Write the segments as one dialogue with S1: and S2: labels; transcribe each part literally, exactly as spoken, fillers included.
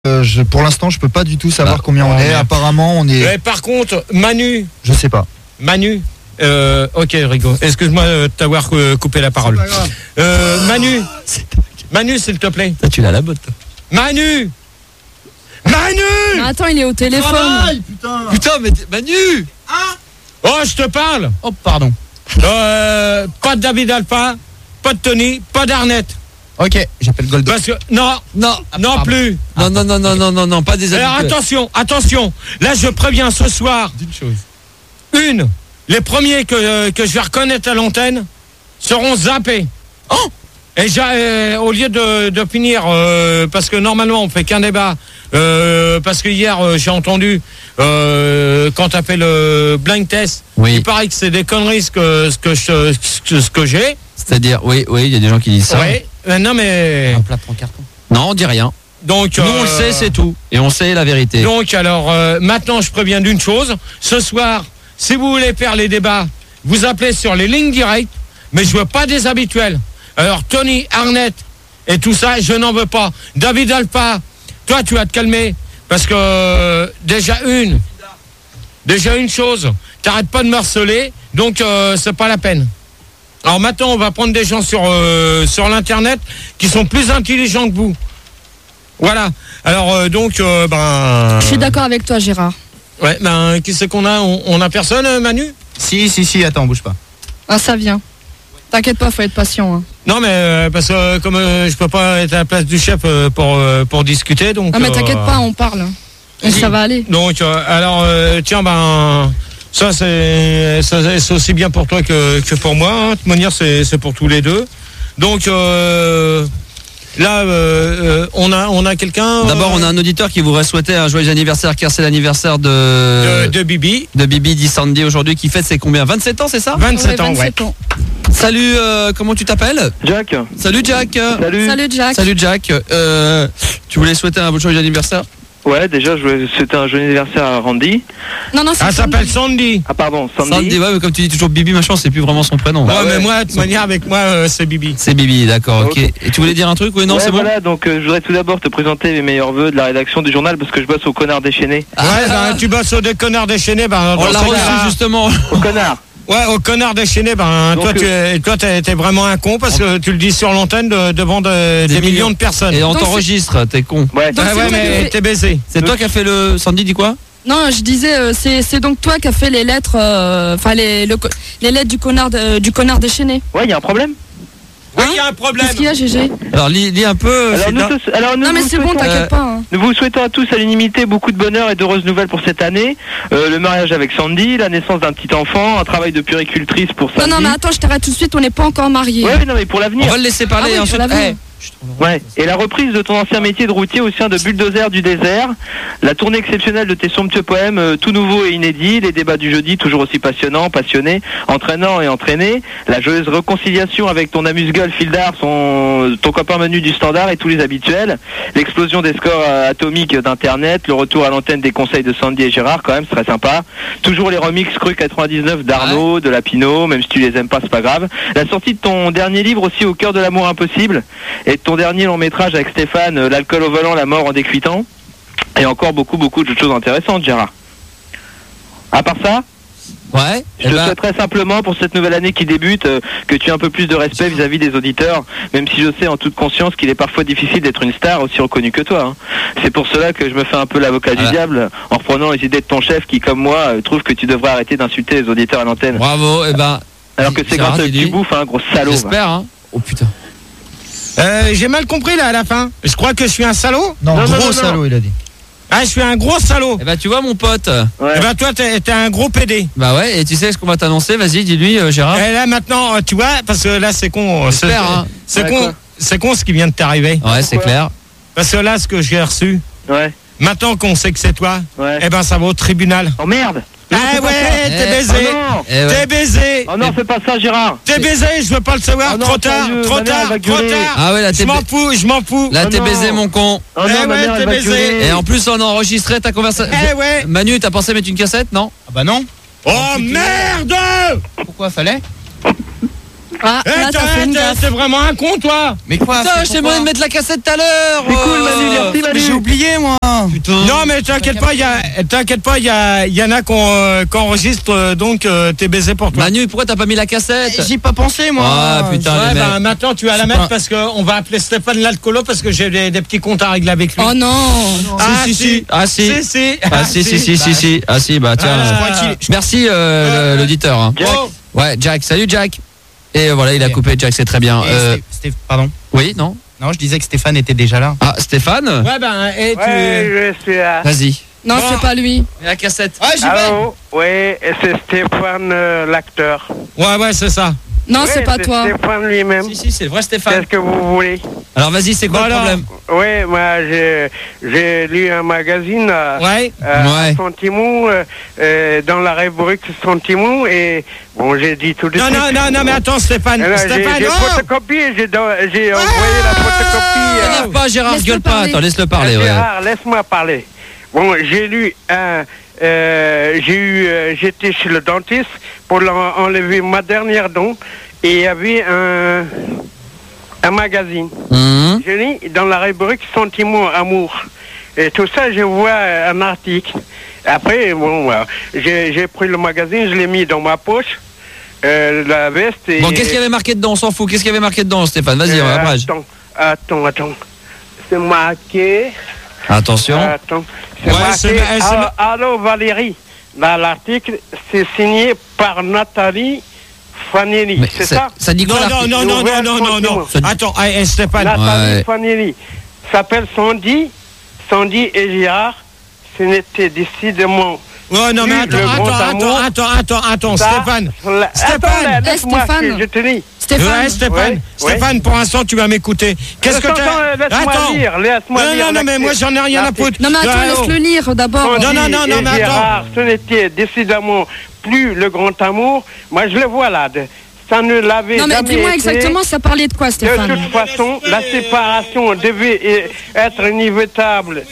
S1: Euh, je, pour l'instant, je peux pas du tout savoir
S2: bah,
S1: combien on
S2: oh,
S1: est.
S2: merde.
S1: Apparemment, on est.
S2: Mais par contre, Manu,
S1: Je sais pas.
S2: Manu, euh, ok Rigo, excuse-moi de t'avoir euh, coupé la parole.
S1: C'est pas grave.
S2: Euh, Manu, Manu s'il te plaît.
S3: Toi, tu l'as la botte. Toi.
S2: Manu Manu
S4: Mais attends, il est au téléphone.
S1: Travail, putain.
S3: Putain, mais t'es- Manu.
S2: Oh, je te parle.
S3: Oh, pardon.
S2: Euh, pas de David Alpha, pas de Tony, pas d'Arnett.
S3: Ok, j'appelle Goldo.
S2: Parce que, non,
S3: Non,
S2: non
S3: pardon.
S2: plus.
S3: Non, non, non, non, non, non, non, pas des
S2: Alors
S3: habitués.
S2: attention, attention. Là, je préviens ce soir.
S3: D'une chose.
S2: Une, les premiers que, euh, que je vais reconnaître à l'antenne seront zappés.
S3: Oh
S2: Et j'ai, euh, au lieu de, de finir, euh, parce que normalement on fait qu'un débat, euh, parce que hier euh, j'ai entendu euh, quand tu as fait le blind test,
S3: Oui.
S2: il paraît que c'est des conneries ce que, ce que, je, ce que, ce que j'ai.
S3: C'est-à-dire, oui, oui, il y a des gens qui disent ça.
S2: Ouais. Euh, non mais
S3: Un plâtre en carton. Non, on dit rien.
S2: donc
S3: Nous,
S2: euh,
S3: on le sait, c'est tout. Et on sait la vérité.
S2: Donc alors euh, maintenant je préviens d'une chose. Ce soir, si vous voulez faire les débats, vous appelez sur les lignes directes, mais je veux pas des habituels. Alors Tony, Arnett et tout ça, je n'en veux pas. David Alpha, toi tu vas te calmer parce que euh, déjà une, déjà une chose, t'arrêtes pas de me harceler, donc euh, c'est pas la peine. Alors maintenant on va prendre des gens sur euh, sur l'internet qui sont plus intelligents que vous. Voilà. Alors euh, donc euh, ben.
S4: Je suis d'accord avec toi, Gérard.
S2: Ouais, ben qui c'est qu'on a on, on a personne, euh, Manu?
S1: Si, si, si. Attends, bouge pas.
S4: Ah, ça vient. T'inquiète pas, faut être patient. Hein.
S2: Non mais euh, parce que euh, comme euh, je peux pas être à la place du chef euh, pour euh, pour discuter, donc.
S4: Ah, mais
S2: euh,
S4: t'inquiète pas, on parle. Et
S2: oui.
S4: ça va aller.
S2: Donc euh, alors euh, tiens ben ça c'est ça, c'est aussi bien pour toi que, que pour moi. Hein. De toute manière c'est c'est pour tous les deux. Donc euh, là euh, euh, on a on a quelqu'un.
S3: D'abord, on a un auditeur qui voudrait souhaiter un joyeux anniversaire, car c'est l'anniversaire de...
S2: de, de Bibi.
S3: de Bibi dit Sandy aujourd'hui, qui fête ses combien? vingt-sept ans, c'est ça?
S2: vingt-sept
S4: Ouais,
S2: ans, ouais.
S4: vingt-sept ans.
S3: Salut, euh, comment tu t'appelles?
S5: Jack,
S3: Salut Jack.
S5: salut.
S4: Salut, Jack.
S3: Salut Jack. Euh, tu voulais souhaiter un joyeux anniversaire?
S5: Ouais, déjà, je voulais souhaiter un joyeux anniversaire à Randy.
S4: Non, non, c'est
S2: Elle s'appelle Sandy.
S5: Ah, pardon, Sandy.
S3: Sandy, ouais, mais comme tu dis toujours Bibi, machin, c'est plus vraiment son prénom.
S2: Ouais,
S5: Bah
S2: mais
S5: ouais.
S2: moi de toute manière avec moi euh, c'est Bibi.
S3: C'est Bibi, d'accord, ok.
S5: Ok.
S3: Et tu voulais dire un truc? Oui, non,
S5: ouais,
S3: c'est bon.
S5: voilà, donc euh, je voudrais tout d'abord te présenter les meilleurs vœux de la rédaction du journal parce que je bosse au Connard déchaîné.
S3: Ah,
S2: ouais, ben tu bosses au des connards déchaînés, ben
S3: on
S2: dans
S3: l'a
S2: ce
S3: reçu
S2: cas-là-
S3: justement.
S5: Au Connard.
S2: Ouais, au connard déchaîné, ben
S5: Donc,
S2: toi, tu es, toi, t'es, t'es vraiment un con parce que tu le dis sur l'antenne de- devant de- des,
S3: Des
S2: millions
S3: millions.
S2: de personnes.
S3: Et on
S4: Donc,
S3: t'enregistre, t'es con.
S5: Ouais,
S4: Donc,
S2: Ah
S4: c'est
S2: ouais,
S4: toi qui
S2: mais
S4: fais-
S2: t'es baisé.
S3: C'est toi qui as fait le... Sandy dit quoi?
S4: Non, je disais, euh, c'est c'est donc toi qui as fait les lettres, euh, enfin les, le co- les lettres du connard, de- du connard déchaîné.
S5: ouais, il y a un problème.
S2: Oui, il y a un problème.
S4: Qu'est-ce qu'il y a, G G?
S3: Alors lis, lis un peu.
S5: Alors,
S3: c'est
S5: nous,
S3: là.
S5: tous- alors, nous
S4: Non, mais
S5: vous
S4: c'est bon,
S5: souhaitons-
S4: t'inquiète
S3: euh,
S4: pas. Hein.
S5: Nous vous souhaitons à tous à l'unanimité beaucoup de bonheur et d'heureuses nouvelles pour cette année. Euh, le mariage avec Sandy, la naissance d'un petit enfant, un travail de puéricultrice pour
S4: Non,
S5: Sandy.
S4: non, mais attends, je t'arrête tout de suite, on n'est pas encore mariés.
S5: Ouais, non, mais pour
S3: On
S5: l'avenir.
S3: va le laisser parler
S4: Ah oui,
S3: ensuite.
S4: pour l'avenir.
S3: Eh,
S5: Ouais, et la reprise de ton ancien métier de routier au sein de Bulldozer du désert, la tournée exceptionnelle de tes somptueux poèmes, euh, tout nouveau et inédit, les débats du jeudi toujours aussi passionnants, passionnés, entraînants et entraînés, la joyeuse réconciliation avec ton amuse-gueule Fildar, son, ton copain Manu du Standard et tous les habituels, l'explosion des scores euh, atomiques d'internet, le retour à l'antenne des conseils de Sandy et Gérard, quand même, c'est très sympa, toujours les remixes Cru quatre-vingt-dix-neuf d'Arnaud, de Lapino, même si tu les aimes pas, c'est pas grave, la sortie de ton dernier livre aussi Au cœur de l'amour impossible, et de ton dernier long métrage avec Stéphane, euh, L'alcool au volant, la mort en décuitant. Et encore beaucoup, beaucoup de choses intéressantes, Gérard. À part ça,
S3: Ouais.
S5: je
S3: eh
S5: te
S3: ben,
S5: souhaiterais simplement pour cette nouvelle année qui débute euh, que tu aies un peu plus de respect vis-à-vis des auditeurs, même si je sais en toute conscience qu'il est parfois difficile d'être une star aussi reconnue que toi. Hein. C'est pour cela que je me fais un peu l'avocat du
S3: Ah.
S5: diable en reprenant les idées de ton chef qui, comme moi, euh, trouve que tu devrais arrêter d'insulter les auditeurs à l'antenne.
S3: bravo. Eh ben,
S5: Alors que c'est
S3: Gérard,
S5: grâce à
S3: tu
S5: que tu
S3: dis
S5: bouffes, un gros salaud. va.
S3: j'espère. Hein. Oh putain.
S2: Euh, j'ai mal compris là à la fin. Je crois que je suis un salaud.
S1: Non,
S5: Non, non,
S1: gros
S5: non, non.
S1: salaud, il a dit.
S2: Ah, je suis un gros salaud.
S3: Eh ben, tu vois, mon pote.
S5: Ouais.
S2: Eh ben toi, t'es, t'es un gros pédé.
S3: Bah ouais. Et tu sais ce qu'on va t'annoncer? Vas-y, dis-lui, euh, Gérard.
S2: Et là maintenant, euh, tu vois, parce que là c'est con. euh, C'est,
S3: J'espère, hein.
S2: c'est
S5: Ouais,
S2: con.
S5: quoi.
S2: C'est con ce qui vient de t'arriver.
S3: Ouais, c'est
S5: Pourquoi
S3: clair.
S2: Parce que là, ce que j'ai reçu,
S5: Ouais,
S2: maintenant qu'on sait que c'est toi,
S5: ouais.
S2: eh ben ça va au tribunal.
S5: Oh merde! Non,
S2: Ah
S5: fais pas
S2: ouais,
S5: ça.
S2: t'es
S3: Eh,
S2: baisé.
S5: Oh non!
S3: Eh ouais.
S2: T'es baisé.
S5: Oh non, fais pas ça, Gérard!
S2: T'es baisé, je veux pas le savoir.
S5: Oh non,
S2: trop tard,
S5: sérieux,
S2: trop
S5: ma mère,
S2: tard,
S5: elle va
S2: trop
S5: gueuler.
S2: tard.
S3: Ah ouais, là
S2: Je
S3: t'es
S2: m'en
S3: ba-
S2: fous, je m'en fous.
S3: là
S5: Oh
S3: t'es
S5: non.
S3: baisé, mon con.
S5: Oh
S2: Eh
S5: non, ma
S2: ouais,
S5: mère,
S2: t'es
S5: elle va
S2: baisé.
S5: gueuler.
S3: Et en plus, on a enregistré ta conversation.
S2: Eh ouais.
S3: Manu, t'as pensé mettre une cassette, non?
S1: Ah bah non.
S2: Oh merde.
S1: Pourquoi fallait?
S4: Ah,
S2: Eh,
S4: là,
S2: t'as-
S4: t'as fait une
S2: t'es-
S4: gaffe.
S2: T'es vraiment un con, toi.
S1: Mais quoi
S3: Putain, je t'ai demandé de mettre la cassette tout à l'heure.
S5: C'est cool, Manu,
S3: euh.
S5: merci, Manu.
S1: Mais j'ai oublié moi.
S3: Putain.
S2: Non, mais t'inquiète pas, il y a, t'inquiète pas, il y a, il y en a qui euh, qui enregistrent euh, donc euh, tes baisers pour toi.
S3: Manu, pourquoi t'as pas mis la cassette?
S1: J'y ai pas pensé moi.
S3: Ah, putain.
S2: Ouais,
S3: les
S2: bah,
S3: mecs.
S2: maintenant tu vas la
S1: C'est
S2: mettre
S1: pas-
S2: parce qu'on va appeler Stéphane l'alcoolo parce que j'ai des, des petits comptes à régler avec lui.
S4: Oh non.
S2: Ah,
S3: si, si, si. Ah, si.
S2: Si, si.
S3: Ah, si, si, si, si, si. Ah, si, bah, tiens.
S2: Ah,
S3: euh,
S2: je crois qu'il-
S3: Merci, euh, le- l'auditeur. hein.
S5: Jack.
S2: Oh.
S3: Ouais, Jack. Salut, Jack. Et euh, voilà, il a
S1: Ok.
S3: coupé, Jack, c'est très bien.
S1: Et
S3: Euh,
S1: Sté- Sté- Pardon.
S3: oui, non?
S1: Non, je disais que Stéphane était déjà là.
S3: Ah, Stéphane?
S2: Ouais, ben, et tu.
S5: Ouais, je suis là.
S3: Vas-y.
S4: Non,
S2: Bon.
S4: c'est pas lui.
S3: La cassette.
S1: Ah, j'y vais.
S5: Allô? Oui, c'est Stéphane, euh, l'acteur.
S2: Ouais, ouais, c'est ça.
S4: Non,
S5: Oui,
S4: c'est pas toi.
S5: Stéphane lui-même.
S3: Si, si, c'est le vrai Stéphane.
S5: Qu'est-ce que vous voulez?
S3: Alors, vas-y, c'est quoi
S2: Voilà.
S3: le problème?
S5: Oui, moi, j'ai j'ai lu un magazine euh,
S2: Ouais.
S5: euh,
S3: Ouais.
S5: à Santimou, euh, euh, dans la rubrique Santimou, et bon, j'ai dit tout de
S2: Non,
S5: suite.
S2: non, non, non, mais attends, Stéphane.
S5: Et là, J'ai
S2: Stéphane,
S5: j'ai
S2: oh
S5: photocopié, j'ai don- j'ai envoyé la photocopie. euh,
S3: T'énerve pas, Gérard,
S4: Laisse-le
S3: gueule pas.
S4: parler.
S3: Attends, laisse-le parler,
S5: Ah,
S3: ouais.
S5: Gérard, laisse-moi parler. Bon, j'ai lu un. Euh, j'ai eu, euh, j'étais chez le dentiste pour l'en- enlever ma dernière dent et il y avait un, un magazine.
S3: Hum.
S5: Je lis dans la rubrique Sentiment Amour. Et tout ça, je vois euh, un article. Après, bon, euh, j'ai j'ai pris le magazine, je l'ai mis dans ma poche, euh, la veste. Et,
S3: Bon, qu'est-ce qu'il y avait marqué dedans? On s'en fout. Qu'est-ce qu'il y avait marqué dedans, Stéphane? Vas-y,
S5: euh,
S3: abrège.
S5: Attends, attends, attends. C'est marqué.
S3: Attention.
S5: Attends. C'est
S2: Ouais,
S5: marqué.
S2: c'est- eh, c'est-
S5: Allô, allô, Valérie. Dans l'article, c'est signé par Nathalie Fanelli.
S3: Mais
S5: C'est ça?
S3: Ça dit
S2: Non,
S3: quoi,
S2: non,
S3: l'article?
S2: non, non, non, non, non, non.
S3: Ça dit-
S2: Attends, eh, eh, Stéphane.
S5: Nathalie
S3: Ouais.
S5: Fanelli s'appelle Sandy. Sandy et Gérard. Ce n'était décidément.
S2: Ouais, non, mais
S5: Le
S2: attends,
S5: grand
S2: attends,
S5: amour.
S2: attends, attends, attends, attends,
S5: ça-
S2: Stéphane.
S5: la-
S2: Stéphane.
S5: Attends, là,
S4: Eh,
S5: laisse-moi,
S4: Stéphane.
S5: je te dis.
S4: Stéphane.
S2: Ouais, Stéphane,
S5: Ouais,
S2: Stéphane, pour l'instant, tu vas m'écouter. Qu'est-ce que
S5: Attends,
S2: tu
S5: attends, laisse-moi
S2: Attends.
S5: lire, laisse-moi
S2: Non,
S5: lire
S2: non, non, mais
S5: l'article.
S2: moi, j'en ai rien à foutre.
S4: Non, mais attends,
S2: Ah,
S4: laisse-le lire d'abord.
S5: Sandy
S2: Non, non, non, non,
S5: et
S2: mais attends.
S5: Gérard, ce n'était décidément plus le grand amour. Moi, je le vois là. de- Ça ne l'avait
S4: Non, mais
S5: jamais
S4: dis-moi
S5: été.
S4: exactement, ça parlait de quoi,
S5: De
S4: Stéphane?
S5: toute façon, la séparation devait eh, être inévitable.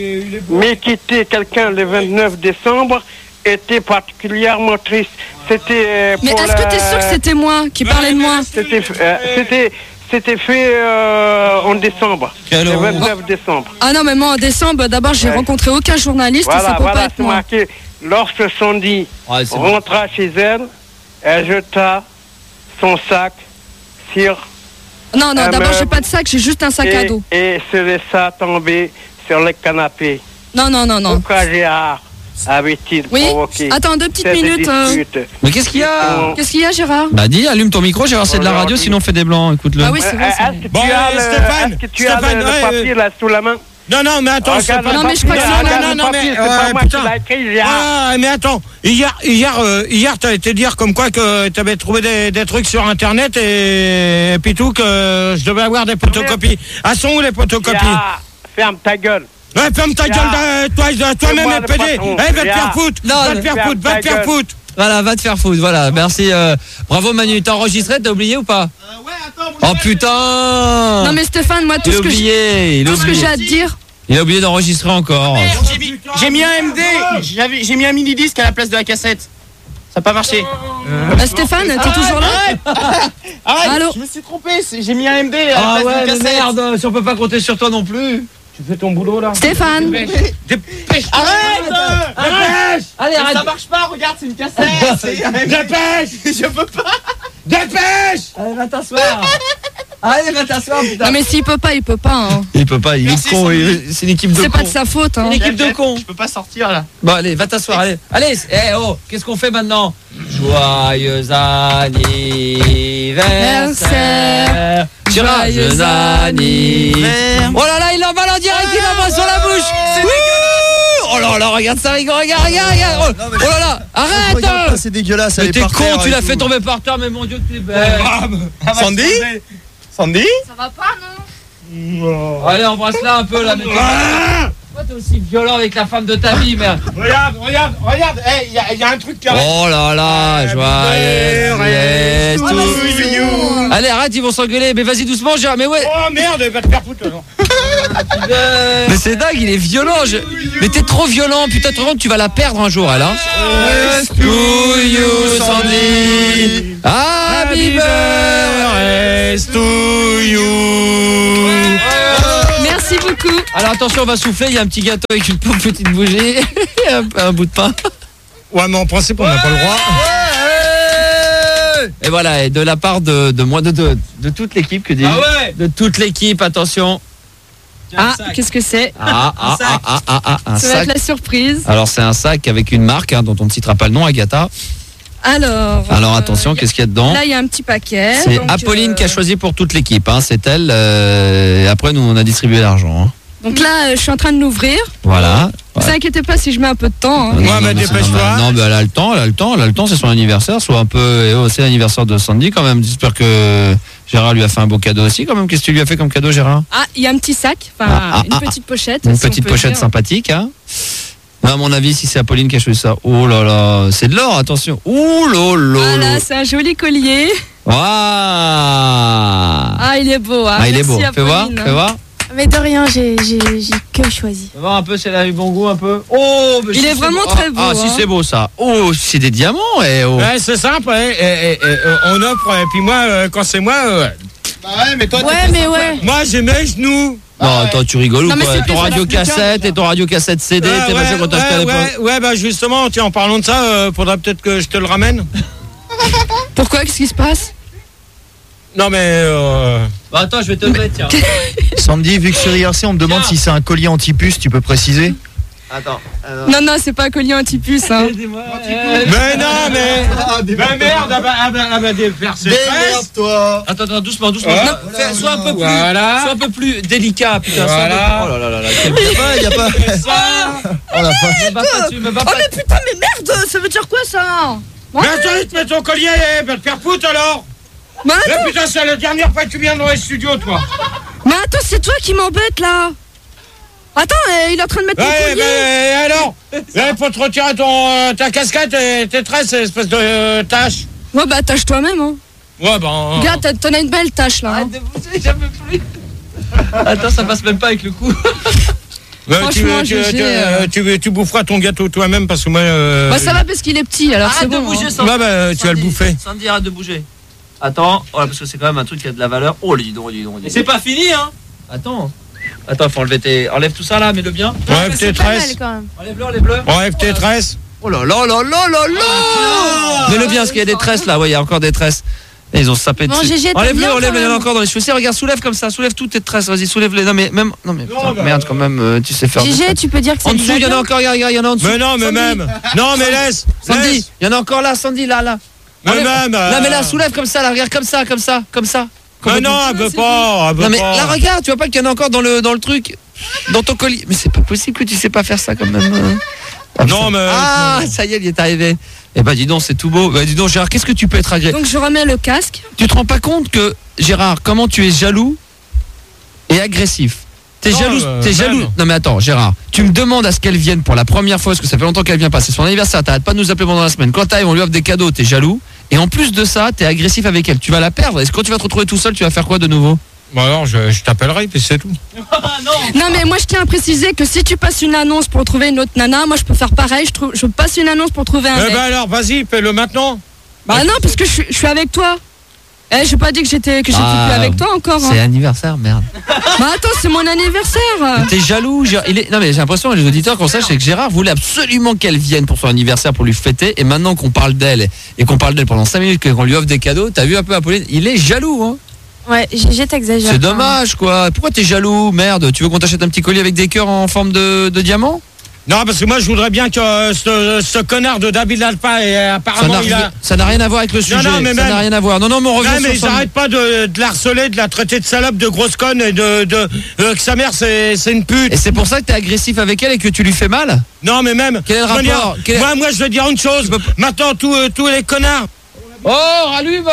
S5: Mais quitter quelqu'un le vingt-neuf décembre était particulièrement triste. C'était euh,
S4: Mais
S5: pour
S4: est-ce que
S5: la-
S4: t'es sûr que c'était moi qui parlais de moi?
S5: C'était euh, c'était c'était fait euh, en décembre,
S3: Quelle
S5: le
S3: honte.
S5: vingt-neuf décembre.
S4: Ah non, mais moi en décembre, d'abord, j'ai
S5: Ouais.
S4: rencontré aucun journaliste, ça
S5: Voilà,
S4: peut pas
S5: voilà,
S4: être
S5: c'est
S4: moi.
S5: marqué. Lorsque Sandy
S3: Ouais, c'est bon.
S5: rentra chez elle, elle jeta son sac sur
S4: Non, non,
S5: Un
S4: d'abord, j'ai
S5: meuble.
S4: pas de sac, j'ai juste un sac à
S5: et,
S4: dos.
S5: et se laissa tomber sur le canapé.
S4: Non, non, non, non.
S5: Pourquoi Gérard avait-il
S4: Oui,
S5: provoqué
S4: attends deux petites
S5: cette
S4: minutes. euh,
S5: dispute?
S3: Mais qu'est-ce qu'il y a?
S4: Qu'est-ce qu'il y a, Gérard?
S3: Bah, dis, allume ton micro, Gérard, c'est de la radio,
S5: Aujourd'hui.
S3: sinon on fait des blancs, écoute-le.
S4: Ah oui, c'est vrai, c'est
S5: Est-ce
S4: vrai.
S5: que
S2: Bon,
S5: tu as
S2: allez,
S5: le,
S2: Stéphane,
S5: est-ce que tu as le-
S2: Stéphane,
S5: le,
S2: ouais,
S5: papier là sous la main?
S2: Non, non, mais attends,
S5: Regarde
S2: Stéphane.
S5: le
S4: Non, mais je crois
S5: papier,
S4: que c'est
S5: regarde
S2: non,
S5: le
S2: non,
S5: papier,
S2: mais,
S5: c'est
S2: ouais,
S5: pas moi qui
S2: putain.
S5: l'ai écrit, Gérard.
S2: Ah, mais attends, hier, hier, euh, hier, t'as été dire comme quoi que t'avais trouvé des, des trucs sur Internet et, et puis tout que je devais avoir des photocopies. Ah, sont où les photocopies?
S5: Gérard, ferme ta gueule.
S2: Ouais, ferme ta
S5: Gérard,
S2: gueule, de- toi, de- toi-même,
S5: c'est moi
S2: et
S5: le
S2: P D.
S5: patron,
S2: Eh, va te faire
S5: Gérard.
S2: foutre,
S3: Non,
S2: va te
S3: mais
S2: faire
S5: ferme
S2: foutre, va
S5: ta
S2: te faire
S5: gueule.
S2: foutre.
S3: Voilà, va te faire foutre, voilà, merci. euh, Bravo Manu, t'as enregistré, t'as oublié ou pas? Oh putain!
S4: Non, mais Stéphane, moi, tout
S3: Il a
S4: ce que j'ai
S3: oublié, il a
S4: tout ce que
S3: oublié.
S4: j'ai à te dire,
S3: Il a oublié d'enregistrer encore.
S1: J'ai mis, j'ai mis un M D. J'avais- J'ai mis un mini disque à la place de la cassette. Ça n'a pas marché.
S4: Bah, Stéphane, t'es toujours là?
S1: Arrête,
S4: Allô
S1: je me suis trompé. c'est- J'ai mis un M D à la
S3: Ah
S1: place
S3: ouais,
S1: d'une
S3: mais
S1: cassette.
S3: merde, si on peut pas compter sur toi non plus.
S2: Tu fais ton boulot là.
S4: Stéphane,
S2: Dépêche,
S1: Arrête
S2: dépêche,
S3: Allez,
S1: Ça
S3: arrête.
S1: marche pas, regarde, c'est une cassette. c'est-
S2: dépêche,
S1: Je peux pas.
S2: dépêche.
S3: Allez, va t'asseoir. Allez, va t'asseoir, putain.
S4: non mais s'il peut pas, il peut pas. Hein.
S3: Il peut pas, il est
S1: Merci,
S3: con,
S1: Sandy.
S3: il- c'est une équipe de
S4: C'est
S3: cons.
S4: pas de sa faute. Hein.
S3: Une équipe de cons.
S1: Je peux pas sortir là.
S3: Bon, allez, va t'asseoir, allez. Allez, eh oh, qu'est-ce qu'on fait maintenant? Joyeux anniversaire. Gérard,
S4: Joyeux
S3: joyeux anniversaire. Oh là là, il l'emballe en direct, il l'emballe sur la bouche. Wouh. Oh là là, regarde ça, regarde, regarde, regarde, regarde. Oh,
S1: Non, mais-
S3: oh là là, arrête.
S1: Regarde pas, c'est dégueulasse.
S3: Mais
S1: elle est
S3: t'es
S1: par
S3: con,
S1: terre
S3: tu
S1: et
S3: l'as
S1: tout.
S3: fait tomber par terre, mais mon Dieu, que t'es belle.
S1: Sandy Sandy
S4: Ça va pas, non?
S3: Allez, embrasse-la un peu là. Mais
S2: Ah,
S3: pourquoi t'es aussi violent avec la femme de ta vie, merde?
S2: regarde, regarde, regarde. Eh, il y, a- y a un truc qui arrive.
S3: Oh là là, joyeux anniversaire.
S2: to you.
S3: Allez, arrête, ils vont s'engueuler. Mais vas-y doucement, Gérard. Mais ouais.
S2: Oh merde, va te faire foutre. alors.
S3: Mais c'est dingue, il est violent. Je... Mais t'es trop violent, putain, tu, tu vas la perdre un jour, elle. Hein. To you, Sandy. Happy birthday to you.
S4: Merci beaucoup.
S3: Alors attention, on va souffler, il y a un petit gâteau avec une petite bougie, un, un bout de pain.
S2: Ouais, mais en principe, on n'a pas le droit.
S3: Et voilà, et de la part de, de moi, de, de, de toute l'équipe, que dis
S2: Ah ouais.
S3: de toute l'équipe, attention.
S4: Ah, qu'est-ce que c'est?
S3: Ah, ah, ah, ah, ah, ah, un
S4: Ça va
S3: sac.
S4: être la surprise.
S3: Alors c'est un sac avec une marque hein, dont on ne citera pas le nom, Agatha.
S4: Alors.
S3: Alors
S4: euh,
S3: attention, qu'est-ce qu'il y a dedans?
S4: Là, il y a un petit paquet.
S3: C'est
S4: donc,
S3: Apolline
S4: euh,
S3: qui a choisi pour toute l'équipe, hein, c'est elle. euh, et après, nous, on a distribué l'argent. Hein.
S4: Donc là, euh, je suis en train de l'ouvrir.
S3: Voilà.
S4: Ne vous inquiétez pas si je mets un peu de temps. hein.
S3: Non,
S2: Ouais,
S3: non,
S2: mais
S3: non, c'est
S2: dépêche-toi.
S3: normal. Non, mais elle a le temps, elle a le temps, elle a le temps, c'est son anniversaire, soit un peu. Et oh, c'est l'anniversaire de Sandy quand même. J'espère que Gérard lui a fait un beau cadeau aussi quand même. Qu'est-ce que tu lui as fait comme cadeau, Gérard?
S4: Ah, il y a un petit sac, enfin
S3: Ah, ah,
S4: une
S3: ah,
S4: petite pochette.
S3: Une
S4: si on
S3: petite
S4: peut
S3: pochette
S4: dire.
S3: sympathique, hein. À mon avis, si c'est Apolline qui a choisi ça, oh là là, c'est de l'or, attention. Ouh là là.
S4: Voilà, c'est un joli collier.
S3: Waouh.
S4: Ah, il est beau. Hein.
S3: Ah, il est
S4: Merci,
S3: beau. Fais voir,
S4: Apolline.
S3: fais voir.
S6: Mais de rien, j'ai j'ai j'ai que choisi.
S3: Fais voir un peu si elle a eu bon goût un peu. Oh, mais
S4: Il
S3: si
S4: est
S3: c'est
S4: vraiment
S3: beau.
S4: très
S3: Ah,
S4: beau,
S3: Ah,
S4: hein.
S3: si c'est beau ça. Oh, c'est des diamants, eh oh.
S2: Ouais, c'est simple, hein, et, et- et, euh, on offre, et puis moi, euh, quand c'est moi, euh,
S1: Bah ouais, mais toi,
S6: Ouais, mais ouais.
S2: moi j'ai mes genoux.
S3: Non, attends, tu rigoles ou
S4: Non, mais
S3: quoi?
S4: c'est
S3: Ton
S4: plus
S3: radio
S4: facile.
S3: cassette et ton radio cassette C D,
S2: Ouais,
S3: t'es machin
S2: ouais,
S3: quand t'as acheté à
S2: ouais,
S3: l'époque.
S2: ouais, ouais, bah justement, tiens, en parlant de ça, euh, faudra peut-être que je te le ramène.
S4: Pourquoi? Qu'est-ce qui se passe?
S2: Non, mais. Euh...
S3: Bah attends, je vais te le mettre, tiens.
S7: Sandy, vu que sur I R C on me demande
S3: Tiens.
S7: si c'est un collier anti-puce, tu peux préciser?
S3: Attends.
S4: Non, non, c'est pas un collier anti-puce. Hein.
S2: Mais non, mais. Bah merde, ah bah, ah bah, ah bah, des percées.
S7: Démerde-toi!
S3: Attends, attends, doucement, doucement.
S2: Ouais.
S3: Non, fais- sois un peu plus,
S2: Voilà.
S3: sois un peu plus délicat, putain. sois un peu-
S2: Voilà.
S3: Oh là là là là. quel-
S7: Y'a pas, y'a pas. Oh la vache.
S3: Me bats pas dessus, me bats
S4: Oh,
S3: pas
S4: mais putain, mais merde, ça veut dire quoi ça?
S2: Mais attends, tu te mets ton collier, eh, va te faire foutre alors.
S4: Mais
S2: Là,
S4: attends,
S2: putain, c'est la dernière fois que tu viens dans les studios, toi.
S4: mais attends, c'est toi qui m'embête là. Attends, euh, il est en train de mettre mon
S2: Ouais,
S4: collier.
S2: mais alors il faut te retirer ton, euh, ta casquette et tes tresses, espèce de euh, tache.
S4: Ouais, bah tâche toi-même. Hein.
S2: Ouais, ben.
S4: Regarde, t'as- t'en as une belle tâche là. hein.
S3: de bouger, j'en peux plus. Attends, ça passe même pas avec le coup.
S2: Ouais, tu,
S4: Franchement,
S2: tu,
S4: G G,
S2: tu,
S4: euh.
S2: tu, tu boufferas ton gâteau toi-même parce que moi. Euh,
S4: Bah ça va parce qu'il est petit, alors c'est
S3: Arrête de
S4: bon.
S3: bouger,
S4: hein.
S3: Sandy.
S2: Ouais, bah, tu vas le bouffer.
S3: Sandy, arrête de bouger. Attends, voilà, parce que c'est quand même un truc qui a de la valeur. Oh, dis donc, dis donc. dis donc. C'est pas fini, hein. Attends. Attends, faut enlever tes. Enlève tout ça là, mets-le bien.
S2: Enlève tes
S6: C'est pas mal
S2: tresses.
S6: quand même.
S3: Enlève-le, enlève-le.
S2: Enlève tes tresses.
S3: Oh là là là là là là. Mets-le bien, parce qu'il y a des tresses là. Ouais, il y a encore des tresses. Et ils ont sapé
S6: Bon,
S3: dessus.
S6: Gégé, t'aimes
S3: Enlève-le,
S6: bien,
S3: enlève-le,
S6: quand
S3: il y en a
S6: même.
S3: encore dans les cheveux. Si, regarde, soulève comme ça, soulève toutes tes tresses. Vas-y, soulève-les. Non, mais même. Non, mais putain,
S2: bah,
S3: merde, quand même, euh, tu sais faire. des
S6: Gégé,
S3: tresses.
S6: tu peux dire que c'est
S3: En dessous, il y en a encore, regarde, regarde, il y en a en dessous.
S2: Mais non, mais
S3: Sandy.
S2: même. Non, mais laisse.
S3: Sandy,
S2: laisse.
S3: il y en a encore là, Sandy, là, là.
S2: Mais
S3: Enlève.
S2: même. euh,
S3: Là, mais là, soulève comme ça, là, regarde, comme ça, comme ça, comme ça. Comme
S2: Mais
S3: au
S2: non,
S3: bout.
S2: elle veut pas. Elle veut
S3: Non, mais
S2: pas.
S3: là, regarde, tu vois pas qu'il y en a encore dans le, dans le truc, dans ton colis. Mais c'est pas possible que tu sais pas faire ça quand même. euh. Ah,
S2: Non,
S3: ça-
S2: mais-
S3: Ah, ça y est, il est arrivé. Eh ben, dis donc, c'est tout beau. Bah, dis donc, Gérard, qu'est-ce que tu peux être agréable?
S4: Donc je remets le casque.
S3: Tu te rends pas compte que, Gérard, comment tu es jaloux et agressif? T'es
S2: Non,
S3: jaloux,
S2: euh,
S3: t'es jaloux.
S2: même.
S3: Non mais attends, Gérard, tu me demandes à ce qu'elle vienne pour la première fois, parce que ça fait longtemps qu'elle vient pas, c'est son anniversaire, t'arrêtes pas de nous appeler pendant la semaine. Quand t'arrives, on lui offre des cadeaux, t'es jaloux. Et en plus de ça, t'es agressif avec elle. Tu vas la perdre. Est-ce que quand tu vas te retrouver tout seul, tu vas faire quoi de nouveau?
S2: Bon, alors, je, je t'appellerai, puis c'est tout.
S4: Non mais moi je tiens à préciser que si tu passes une annonce pour trouver une autre nana, moi je peux faire pareil, je, trouve, je passe une annonce pour trouver un
S2: Eh
S4: mec.
S2: ben alors, vas-y, fais-le maintenant.
S4: Bah non parce que je, suis- je suis avec toi. Eh j'ai pas dit que j'étais que j'étais
S3: Ah,
S4: plus avec toi encore.
S3: C'est
S4: Hein.
S3: anniversaire, merde.
S4: Bah attends c'est mon anniversaire.
S3: T'es jaloux, Gérard. Il est... Non mais j'ai l'impression, les auditeurs qu'on sache, c'est que Gérard voulait absolument qu'elle vienne pour son anniversaire pour lui fêter. Et maintenant qu'on parle d'elle et qu'on parle d'elle pendant cinq minutes, qu'on lui offre des cadeaux, t'as vu un peu Apolline, il est jaloux, hein.
S6: Ouais, Gégé, t'exagères.
S3: C'est dommage, quoi. Pourquoi t'es jaloux, merde? Tu veux qu'on t'achète un petit collier avec des cœurs en forme de, de diamant?
S2: Non, parce que moi, je voudrais bien que euh, ce, ce connard de David Alpha, et euh,
S3: Ça
S2: apparemment,
S3: n'a
S2: il a.
S3: rien- ça n'a rien à voir avec le sujet.
S2: non, mais
S3: ça
S2: même-
S3: n'a rien à voir. Non, non, mais on revient
S2: Non, mais
S3: sur
S2: ils
S3: son-
S2: arrêtent pas de, de la harceler, de la traiter de salope, de grosse conne et de, de euh, que sa mère c'est c'est une pute.
S3: Et c'est pour ça que t'es agressif avec elle et que tu lui fais mal?
S2: Non, mais même.
S3: Quel est le
S2: je veux dire,
S3: rapport Quel est-
S2: moi, moi, je veux dire une chose. Maintenant, tous euh, tous les connards.
S3: Oh, rallume!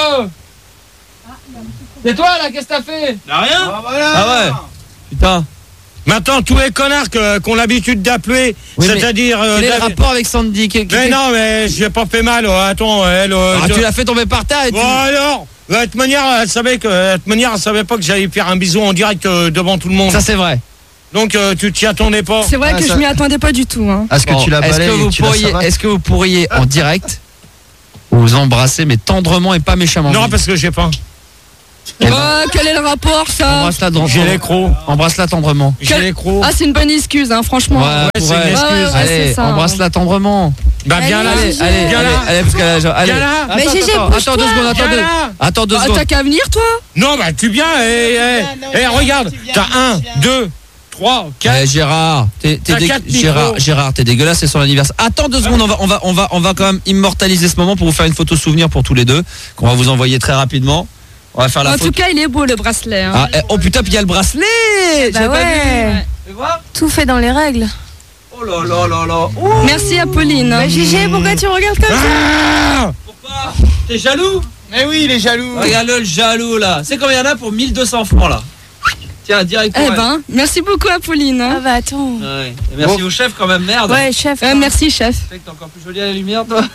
S3: C'est toi là, qu'est-ce que t'as fait?
S2: Rien.
S3: Ah ouais. Putain.
S2: Maintenant, tous les connards que- qu'on a l'habitude d'appeler,
S3: Oui, mais
S2: c'est-à-dire. euh,
S3: Quel est le
S2: David-
S3: rapport avec Sandy? Quel-
S2: Mais
S3: quel-
S2: non, mais j'ai pas fait mal. oh, attends, elle. euh,
S3: Ah,
S2: je-
S3: tu l'as fait tomber par terre et tu...
S2: Bon alors, de toute manière, elle savait que, de toute manière, elle savait pas que j'allais faire un bisou en direct euh, devant tout le monde.
S3: Ça c'est vrai.
S2: Donc euh, tu t'y attendais pas.
S4: C'est vrai
S7: Ah,
S4: que
S7: ça-
S4: je m'y attendais pas du tout. Hein.
S7: Est-ce que
S3: Bon,
S7: tu la
S3: est-ce
S7: balayes
S3: que vous
S7: et tu la
S3: pourriez,
S7: savates
S3: est-ce que vous pourriez en direct vous embrasser mais tendrement et pas méchamment?
S2: Non, parce que j'ai pas.
S3: Eh ben,
S4: Oh, quel est le rapport ça?
S3: embrasse-la dans-
S2: J'ai les crocs.
S3: Embrasse-la tendrement.
S2: J'ai les crocs.
S4: Ah, c'est une bonne excuse, hein, franchement.
S3: Ouais,
S2: c'est
S3: ouais.
S2: une excuse.
S4: Ouais, ouais, ouais,
S3: Allez,
S4: c'est ça,
S3: embrasse-la tendrement.
S2: Bah viens là.
S3: Allez,
S6: Gégé.
S3: allez,
S2: Viens
S3: allez,
S2: là.
S3: allez, parce qu'elle a- allez.
S2: Viens là.
S3: Attends,
S6: Mais
S3: attends,
S6: Gégé,
S3: attends,
S6: bouge-toi.
S3: attends deux secondes, attends
S2: Viens
S3: deux.
S2: là.
S3: Attends deux
S4: Ah,
S3: secondes.
S4: t'as qu'à venir, toi?
S2: Non, bah tu viens. Eh, eh, eh, regarde. T'as un, deux, trois, quatre.
S3: Eh, Gérard, t'es, t'es
S2: T'as
S3: dé-
S2: quatre micros.
S3: Gérard, Gérard, t'es dégueulasse, c'est son anniversaire. Attends deux secondes, on va, on va, on va, on va quand même immortaliser ce moment pour vous faire une photo souvenir pour tous les deux, qu'on va vous envoyer très rapidement. On va faire la
S4: En
S3: photo.
S4: tout cas, il est beau le bracelet. Hein.
S3: Ah, eh, oh putain, puis il y a le bracelet.
S6: Bah
S3: J'ai pas
S6: ouais.
S3: vu. Tu vois?
S6: Tout fait dans les règles.
S3: Oh là là là là. Oh,
S4: Merci Apolline.
S6: Bah Gégé, pourquoi tu regardes comme ça?
S2: Ah
S3: pourquoi? T'es jaloux?
S1: Mais oui, il est jaloux.
S3: Regarde-le, le jaloux là. C'est combien il y en a pour mille deux cents francs là? Tiens, direct.
S4: Eh ben, merci beaucoup Apolline.
S6: Ah
S4: Hein.
S6: bah attends.
S3: Ouais. Et merci au chef quand même, merde.
S6: Ouais, chef.
S4: Euh, merci chef.
S3: Tu sais que t'es encore plus jolie à la lumière, toi.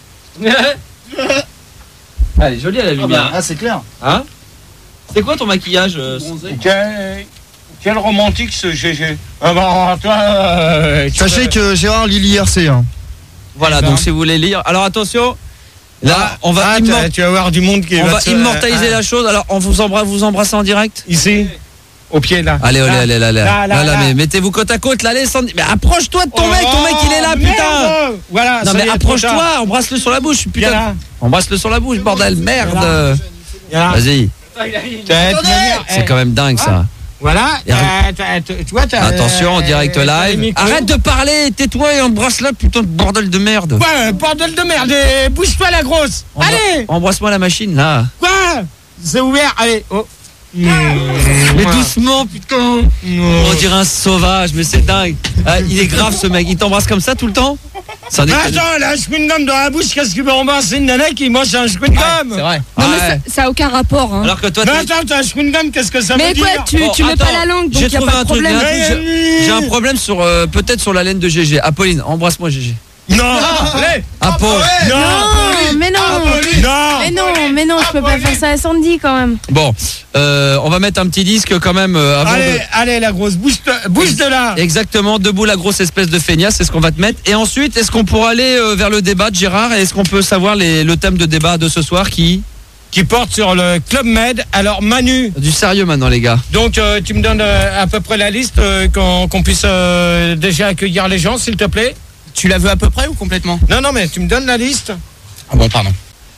S3: Elle est jolie à la lumière.
S7: Ah, c'est clair.
S3: Hein? C'est quoi ton maquillage euh,
S2: Quel, quel romantique ce G G. Ah bah, toi, euh, tu
S7: Sachez
S2: peux-
S7: que Gérard lit l'I R C. Hein.
S3: Voilà, donc si vous voulez lire. Alors attention. Là,
S2: Ah,
S3: on va,
S2: ah,
S3: immor-
S2: tu- tu vas voir du monde qui
S3: on va
S2: te-
S3: immortaliser
S2: ah,
S3: la chose. Alors, on vous embrasse, vous embrasse en direct.
S2: Ici, au pied là.
S3: Allez, allez,
S2: Là.
S3: allez, allez,
S2: Là,
S3: là,
S2: là,
S3: là,
S2: là.
S3: mais mettez-vous côte à côte, là, allez, Sandy. Mais approche-toi de ton
S2: Oh,
S3: mec, ton mec, il est là, putain.
S2: merde. Voilà.
S3: Non,
S2: ça
S3: mais
S2: y est, trop tard.
S3: approche-toi, embrasse-le sur la bouche,
S2: Viens
S3: putain.
S2: là.
S3: Embrasse-le sur la bouche, bordel, merde.
S2: Viens là.
S3: Vas-y,
S2: T'as- tu vas dire,
S3: c'est
S2: eh,
S3: quand même dingue ça.
S2: Voilà.
S3: Et
S2: t'as- t'as- t'as- Tu vois, t'as-
S3: Attention, en direct
S2: t'as les
S3: live.
S2: micros.
S3: Arrête de parler, tais-toi et embrasse-la, putain de bordel de merde.
S2: Ouais, bordel de merde. eh, Bouge-toi la grosse.
S3: Embra-
S2: Allez.
S3: Embrasse-moi la machine, là.
S2: Quoi? C'est ouvert. Allez. Oh.
S3: Mais doucement, putain. On dirait un sauvage, mais c'est dingue. Ah, il est grave ce mec, il t'embrasse comme ça tout le temps? Ça
S2: Mais attends, elle a un chewing-gum dans la bouche, qu'est-ce qu'il veut embrasser une nana qui mange un chewing-gum?
S3: C'est vrai.
S4: Non, mais
S3: Ah ouais.
S4: ça- ça a aucun rapport. Hein.
S3: Alors que toi,
S2: Mais
S3: t'es-
S2: attends, t'as un chewing-gum, qu'est-ce que ça
S4: Mais
S2: veut
S4: quoi,
S2: dire?
S4: tu,
S3: Bon,
S4: tu mets
S3: attends,
S4: pas la langue, donc
S3: j'ai
S4: y a
S3: trouvé
S4: pas
S3: un
S4: de
S3: truc,
S4: problème.
S3: un truc, j'ai- J'ai un problème sur euh, peut-être sur la laine de G G. Apolline, embrasse-moi G G.
S2: Non! Allez!
S3: Apo.
S2: Non!
S6: Non, mais non.
S2: Non!
S6: Mais non, mais non, je peux pas faire ça à Sandy quand même.
S3: Bon, euh, on va mettre un petit disque quand même euh, avant
S2: Allez,
S3: de...
S2: allez, la grosse, bouge, de- bouge de là!
S3: Exactement, debout la grosse espèce de feignasse, c'est ce qu'on va te mettre. Et ensuite, est-ce qu'on pourra aller euh, vers le débat de Gérard? Et est-ce qu'on peut savoir les, le thème de débat de ce soir qui...
S2: Qui porte sur le Club Med. Alors, Manu,
S3: Du sérieux maintenant les gars.
S2: donc euh, tu me donnes euh, à peu près la liste euh, qu'on qu'on puisse euh, déjà accueillir les gens, s'il te plaît?
S1: Tu la veux à peu près ou complètement?
S2: Non, non, mais tu me donnes la liste?
S1: Ah bon, pardon.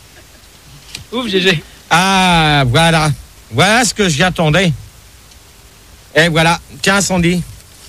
S3: Ouf G G.
S2: Ah, voilà. Voilà ce que j'y attendais. Et voilà. Tiens, Sandy.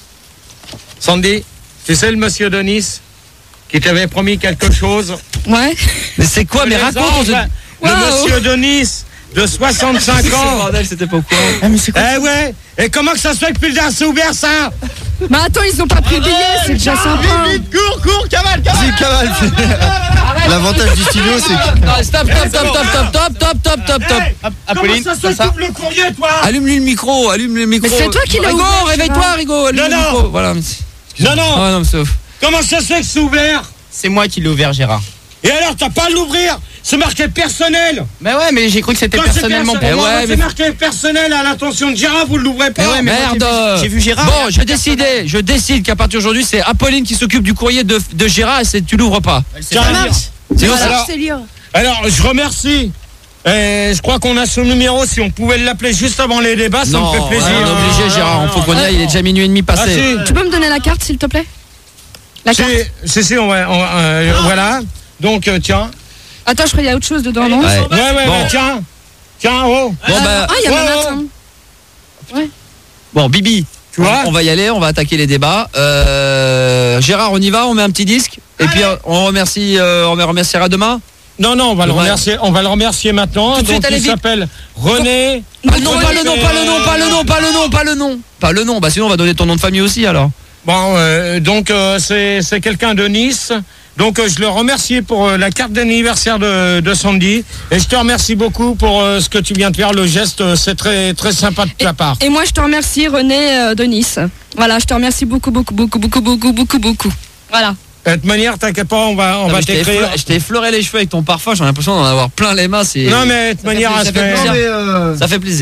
S2: Sandy, tu sais le monsieur de Nice qui t'avait promis quelque chose?
S4: Ouais.
S3: Mais c'est quoi? Mais
S2: Les
S3: raconte
S2: anges,
S3: on se-
S2: Le
S4: Waouh.
S2: monsieur de Nice de soixante-cinq
S3: Ce
S2: ans.
S3: bordel, c'était pas au courant.
S1: Ah, mais c'est quoi?
S2: Eh ouais. Et comment que ça se fait que plus tard c'est ouvert ça?
S4: Mais attends, ils ont pas pris le billet, c'est déjà sympa.
S1: Vite, vite, cours, cours, cavale, cavale!
S7: Vas-y, cavale. L'avantage du studio, c'est que.
S3: Non, stop, stop, stop, stop, stop, stop, stop, stop, stop, stop.
S2: Hey,
S1: Apolline,
S2: comment ça se
S1: comme
S2: fait
S1: ça.
S2: que t'ouvres le courrier, toi?
S3: Allume-lui le micro, allume le micro.
S4: Mais c'est toi qui l'as
S3: Rigo,
S4: ouvert,
S3: réveille-toi,
S4: Gérard.
S3: Rigo, allume
S2: Non,
S3: le
S2: non.
S3: micro. Voilà.
S2: Non, non.
S3: Ah non, mais sauf.
S2: Comment ça se fait que c'est ouvert?
S1: C'est moi qui l'ai ouvert, Gérard.
S2: Et alors, t'as pas à l'ouvrir? C'est marqué personnel.
S1: Mais ouais, mais j'ai cru que c'était
S2: Quand c'est
S1: personnellement pour
S2: personnel,
S3: Eh
S1: moi.
S3: ouais,
S2: c'est
S3: mais-
S2: marqué personnel à l'attention de Gérard, vous l'ouvrez pas.
S1: Mais ouais, mais moi,
S3: Merde.
S1: j'ai vu- j'ai vu Gérard.
S3: Bon, je décidé, je décide qu'à partir d'aujourd'hui, c'est Apolline qui s'occupe du courrier de, de Gérard et c'est tu l'ouvres pas.
S2: Tiens,
S6: Ça marche.
S3: Sinon,
S6: Voilà,
S2: alors-
S6: je sais lire.
S2: Alors, je remercie. Et je crois qu'on a son numéro. Si on pouvait l'appeler juste avant les débats, ça
S3: non,
S2: me fait plaisir.
S3: on est obligé, Gérard. Il faut qu'on y aille. Il est déjà minuit et demi
S2: Ah,
S3: passé.
S2: si.
S4: Tu peux me donner la carte, s'il te plaît? La carte.
S2: Si, si, si, on va, on va, euh, voilà. Donc, euh, tiens.
S4: Attends, je crois qu'il y a autre chose dedans, non?
S3: Ouais.
S2: Ouais, ouais,
S3: Bon.
S2: ouais, tiens. Tiens, oh.
S3: Bon, bah,
S4: Ah, il y a
S2: Ouais,
S4: ma
S2: ouais.
S4: note. hein.
S3: bon, Bibi.
S2: Tu vois?
S3: on, on va y aller, on va attaquer les débats. Euh, Gérard, on y va, on met un petit disque. Et puis euh, on remercie, euh, on remerciera demain.
S2: Non, non, on va le
S3: Ouais.
S2: remercier, on va le remercier maintenant.
S3: Tout de suite,
S2: Donc,
S3: allez
S2: il
S3: vite.
S2: s'appelle René.
S3: Pas le nom, pas le nom, pas le nom, pas le nom, pas le nom, pas le nom. Pas le nom, bah sinon on va donner ton nom de famille aussi alors.
S2: Bon, euh, donc euh, c'est c'est quelqu'un de Nice. Donc euh, je le remercie pour euh, la carte d'anniversaire de, de Sandy. Et je te remercie beaucoup pour euh, ce que tu viens de faire, le geste. euh, C'est très très sympa de ta part.
S4: Et moi, je te remercie, René euh, de Nice. Voilà, je te remercie beaucoup, beaucoup, beaucoup, beaucoup, beaucoup, beaucoup, beaucoup. Voilà.
S2: De toute manière, t'inquiète pas, on va on
S3: Non,
S2: va
S3: mais je t'ai
S2: t'écrire.
S3: effleuré- je t'ai effleuré les cheveux avec ton parfum, j'ai l'implaisir d'en avoir plein les mains. C'est...
S2: Non mais de toute
S3: Ça fait
S2: manière,
S3: plaisir,
S2: à
S3: ça fait
S2: ce-
S3: plaisir.
S7: Non, mais, euh,
S3: Ça fait plaisir.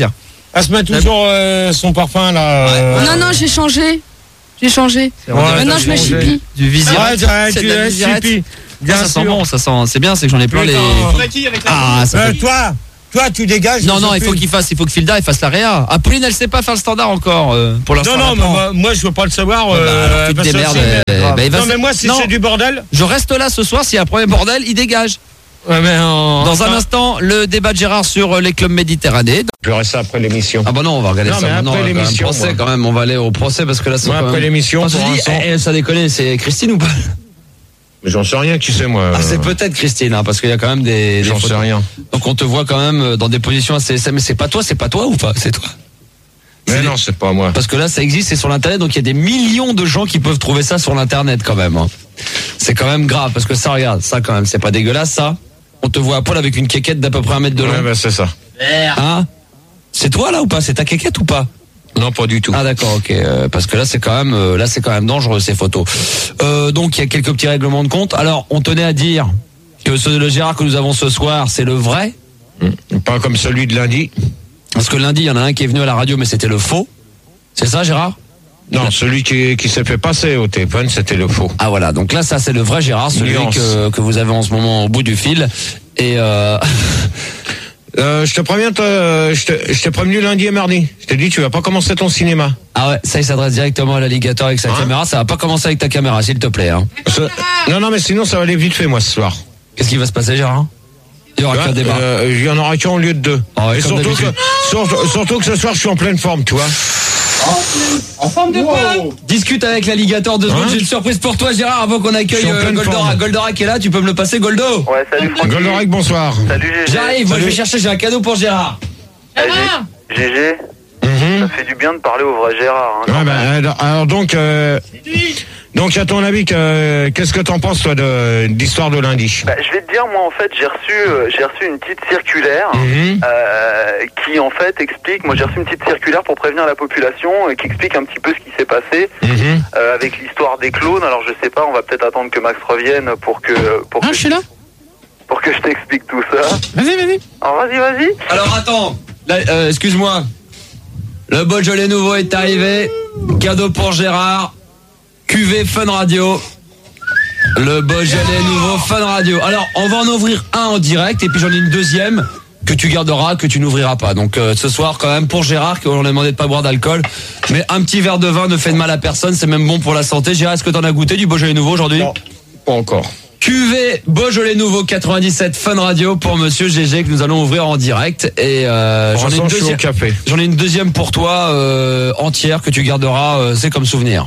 S2: Elle se met toujours euh, son parfum là. euh,
S4: Non, non, j'ai changé. J'ai changé.
S3: C'est
S2: Ouais,
S4: Maintenant,
S2: t'as
S4: je mets
S2: changé.
S4: Chippy.
S3: Du visirette.
S2: Ouais, ouais,
S3: C'est
S2: tu
S3: de la
S2: es
S3: visirette.
S2: Chippy. Bien
S3: Ça sent
S2: sûr.
S3: bon, ça sent. C'est bien, c'est que j'en ai plein les.
S2: Putain.
S1: Avec qui avec la
S3: Ah, ça
S2: Euh,
S3: fait-
S2: toi, toi, tu dégages.
S3: Non,
S2: je
S3: non,
S2: sais
S3: il faut
S2: plus.
S3: qu'il fasse, il faut que Filda il fasse la réa. Apolline, elle sait pas faire le standard encore. euh, pour l'instant.
S2: Non, non,
S3: elle
S2: mais
S3: apprend.
S2: moi, moi, je veux pas le savoir.
S3: Bah,
S2: euh,
S3: alors, tu te
S2: parce que
S3: démerdes,
S2: c'est-
S3: euh, bah, il va
S2: non,
S3: se-
S2: mais moi, si
S3: Non.
S2: c'est du bordel.
S3: Je reste là ce soir. S'il y a un premier bordel, il dégage.
S2: Ouais, mais en-
S3: Dans un
S2: enfin,
S3: instant, le débat de Gérard sur euh, les clubs méditerranéens.
S2: Je verrai ça après l'émission.
S3: Ah bah non, on va regarder
S2: Non,
S3: ça
S2: mais
S3: maintenant.
S2: après
S3: euh, quand même,
S2: l'émission,
S3: procès
S2: moi.
S3: quand même, on va aller au procès parce que là, c'est
S2: Moi,
S3: quand
S2: après
S3: même-
S2: l'émission,
S3: Enfin, je
S2: pour
S3: dis,
S2: l'instant.
S3: eh, eh, ça déconne, c'est Christine ou pas
S2: Mais j'en sais rien, qui c'est, moi.
S3: Ah, c'est peut-être Christine, hein, parce qu'il y a quand même des. des
S2: J'en sais
S3: photos.
S2: rien.
S3: Donc on te voit quand même dans des positions assez. Mais c'est pas toi, c'est pas toi ou pas C'est toi.
S2: Mais
S3: C'est
S2: non, c'est pas moi.
S3: Parce que là, ça existe, c'est sur l'internet, donc il y a des millions de gens qui peuvent trouver ça sur l'internet quand même. hein. C'est quand même grave, parce que ça, regarde, ça quand même, c'est pas dégueulasse, ça. On te voit à poil avec une quéquette d'à peu près un mètre de long.
S2: Ouais, bah, c'est ça.
S3: Hein C'est toi là ou pas C'est ta quéquette ou pas
S2: Non, pas du tout.
S3: Ah d'accord, ok. euh, parce que là, c'est quand même, euh, là, c'est quand même dangereux ces photos. Euh, donc il y a quelques petits règlements de compte. Alors, on tenait à dire que ce, le Gérard que nous avons ce soir, c'est le vrai.
S2: Hum, Pas comme celui de lundi.
S3: Parce que lundi, il y en a un qui est venu à la radio, mais c'était le faux. C'est ça, Gérard
S2: Non, celui qui, qui s'est fait passer au téléphone, c'était le faux.
S3: Ah voilà, donc là ça c'est le vrai Gérard, celui
S2: Nuance.
S3: que, que vous avez en ce moment au bout du fil. Et euh...
S2: Euh, je te préviens, toi, euh, je te- je t'ai prévenu lundi et mardi. Je t'ai dit, tu vas pas commencer ton cinéma.
S3: ah ouais, ça il s'adresse directement à l'alligator avec sa
S2: Hein
S3: caméra. Ça va pas commencer avec ta caméra, s'il te plaît. Hein.
S2: Ce- Non, non, mais sinon, ça va aller vite fait, moi, ce soir.
S3: Qu'est-ce qui va se passer, Gérard Il y aura
S2: Tu vois,
S3: qu'un débat.
S2: euh, Il y en aura qu'un au lieu de deux.
S3: Ah ouais,
S2: Et
S3: comme
S2: surtout, que,
S3: d'habitude.
S2: surtout, surtout que ce soir, je suis en pleine forme, tu vois.
S3: Discute avec l'alligator deux secondes.
S2: Hein
S3: J'ai une surprise pour toi, Gérard, avant qu'on
S2: Je
S3: accueille
S2: suis en
S3: euh,
S2: pleine
S3: Goldorak.
S2: forme.
S3: Goldorak est là, tu peux me le passer, Goldo
S5: Ouais, salut Francky.
S2: Goldorak, bonsoir.
S5: Salut Gégé.
S3: J'arrive, moi je vais
S2: Salut.
S3: chercher, j'ai un cadeau pour Gérard.
S5: Eh, Gé- Gégé,
S2: Mhm.
S5: ça fait du bien de parler au vrai Gérard. Hein,
S2: Ouais,
S5: quand
S2: bah,
S5: même.
S2: alors, alors donc, euh, donc à ton avis, que- qu'est-ce que t'en penses toi de d'histoire de lundi?
S5: Bah, je vais te dire, moi en fait, j'ai reçu, euh, j'ai reçu une petite circulaire
S2: Mhm.
S5: euh, qui en fait explique. Moi, j'ai reçu une petite circulaire pour prévenir la population et qui explique un petit peu ce qui s'est passé
S2: Mhm.
S5: euh, avec l'histoire des clones. Alors, je sais pas, on va peut-être attendre que Max revienne pour que pour
S1: Ah,
S5: que
S1: je suis là.
S5: pour que je t'explique tout ça.
S1: Vas-y, vas-y.
S5: Alors, vas-y, vas-y.
S3: Alors attends, là, euh, excuse-moi. Le Beaujolais nouveau est arrivé. Cadeau pour Gérard. Q V Fun Radio. Le Beaujolais nouveau Fun Radio. Alors, on va en ouvrir un en direct et puis j'en ai une deuxième que tu garderas, que tu n'ouvriras pas. Donc euh, ce soir quand même pour Gérard, qu'on a demandé de pas boire d'alcool. Mais un petit verre de vin ne fait de mal à personne, c'est même bon pour la santé. Gérard, est-ce que t'en as goûté du Beaujolais nouveau aujourd'hui?
S2: Non, pas encore.
S3: Q V Beaujolais nouveau quatre-vingt-dix-sept Fun Radio pour Monsieur G G que nous allons ouvrir en direct. Et euh,
S2: Pour
S3: j'en ai
S2: l'instant,
S3: une
S2: je suis au
S3: deuxième.
S2: café.
S3: J'en ai une deuxième pour toi euh, entière que tu garderas, euh, c'est comme souvenir.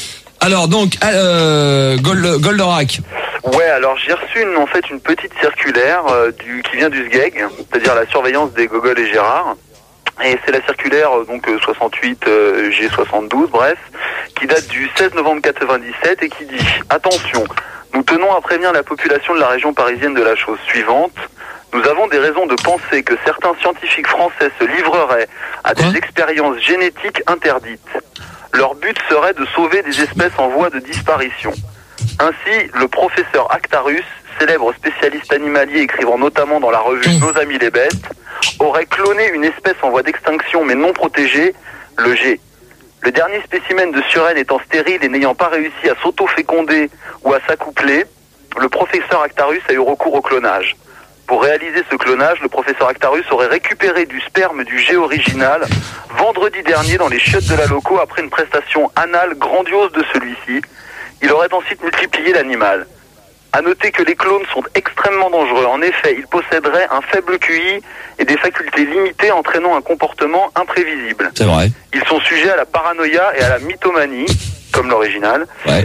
S3: Alors donc euh, Gold, Goldorak.
S5: Ouais, alors j'ai reçu une, en fait une petite circulaire euh, du, qui vient du S G E G, c'est-à-dire la surveillance des Gogol et Gérard. Et c'est la circulaire euh, donc euh, soixante-huit euh, G soixante-douze, bref, qui date du seize novembre quatre-vingt-dix-sept et qui dit « Attention, nous tenons à prévenir la population de la région parisienne de la chose suivante. Nous avons des raisons de penser que certains scientifiques français se livreraient à des
S3: Quoi
S5: expériences génétiques interdites. Leur but serait de sauver des espèces en voie de disparition. Ainsi, le professeur Actarus, célèbre spécialiste animalier écrivant notamment dans la revue Nos Amis les Bêtes, aurait cloné une espèce en voie d'extinction mais non protégée, le G. Le dernier spécimen de surène étant stérile et n'ayant pas réussi à s'auto-féconder ou à s'accoupler, le professeur Actarus a eu recours au clonage. Pour réaliser ce clonage, le professeur Actarus aurait récupéré du sperme du G original vendredi dernier dans les chiottes de la loco après une prestation anale grandiose de celui-ci. Il aurait ensuite multiplié l'animal. À noter que les clones sont extrêmement dangereux. En effet, ils posséderaient un faible Q I et des facultés limitées entraînant un comportement imprévisible.
S3: C'est vrai.
S5: Ils sont sujets à la paranoïa et à la mythomanie, comme l'original.
S3: Ouais.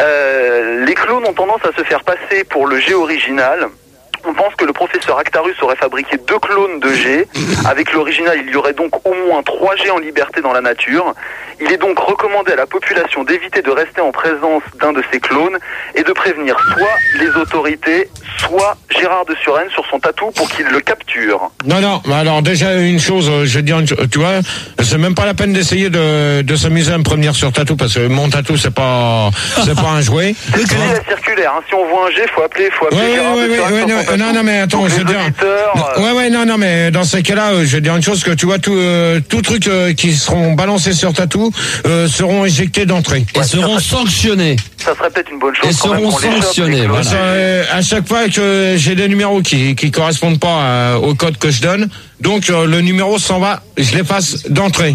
S5: Euh, les clones ont tendance à se faire passer pour le G original. On pense que le professeur Actarus aurait fabriqué deux clones de G. Avec l'original, il y aurait donc au moins trois G en liberté dans la nature. Il est donc recommandé à la population d'éviter de rester en présence d'un de ces clones et de prévenir soit les autorités, soit Gérard de Suresnes sur son tatou pour qu'il le capture.
S2: Non, non, mais alors déjà une chose, euh, je vais te dire, une chose, tu vois, c'est même pas la peine d'essayer de, de s'amuser à me prévenir sur tatou parce que mon tatou c'est pas, c'est pas un jouet.
S5: C'est ce que dit la circulaire. Hein. Si on voit un G, faut appeler, faut appeler
S2: Ouais,
S5: Gérard
S2: ouais,
S5: de
S2: ouais,
S5: Suresnes
S2: ouais,
S5: sur son
S2: ouais,
S5: tatou.
S2: non, non, mais attends,
S5: Donc,
S2: je
S5: les
S2: veux dire.
S5: auditeurs, euh,
S2: Ouais, ouais, non, non, mais dans ces cas-là, euh, je vais dire une chose que tu vois, tout, euh, tout truc euh, qui seront balancés sur Tatou euh, seront éjectés d'entrée.
S3: Et seront sanctionnés.
S5: ça serait peut-être une bonne chose.
S3: Et
S5: quand même
S3: seront
S5: qu'on les chope,
S3: sanctionnés,
S5: les
S3: voilà.
S5: clones.
S2: Ça, euh, à chaque fois que j'ai des numéros qui qui correspondent pas euh, au code que je donne, donc euh, le numéro s'en va, je l'efface d'entrée.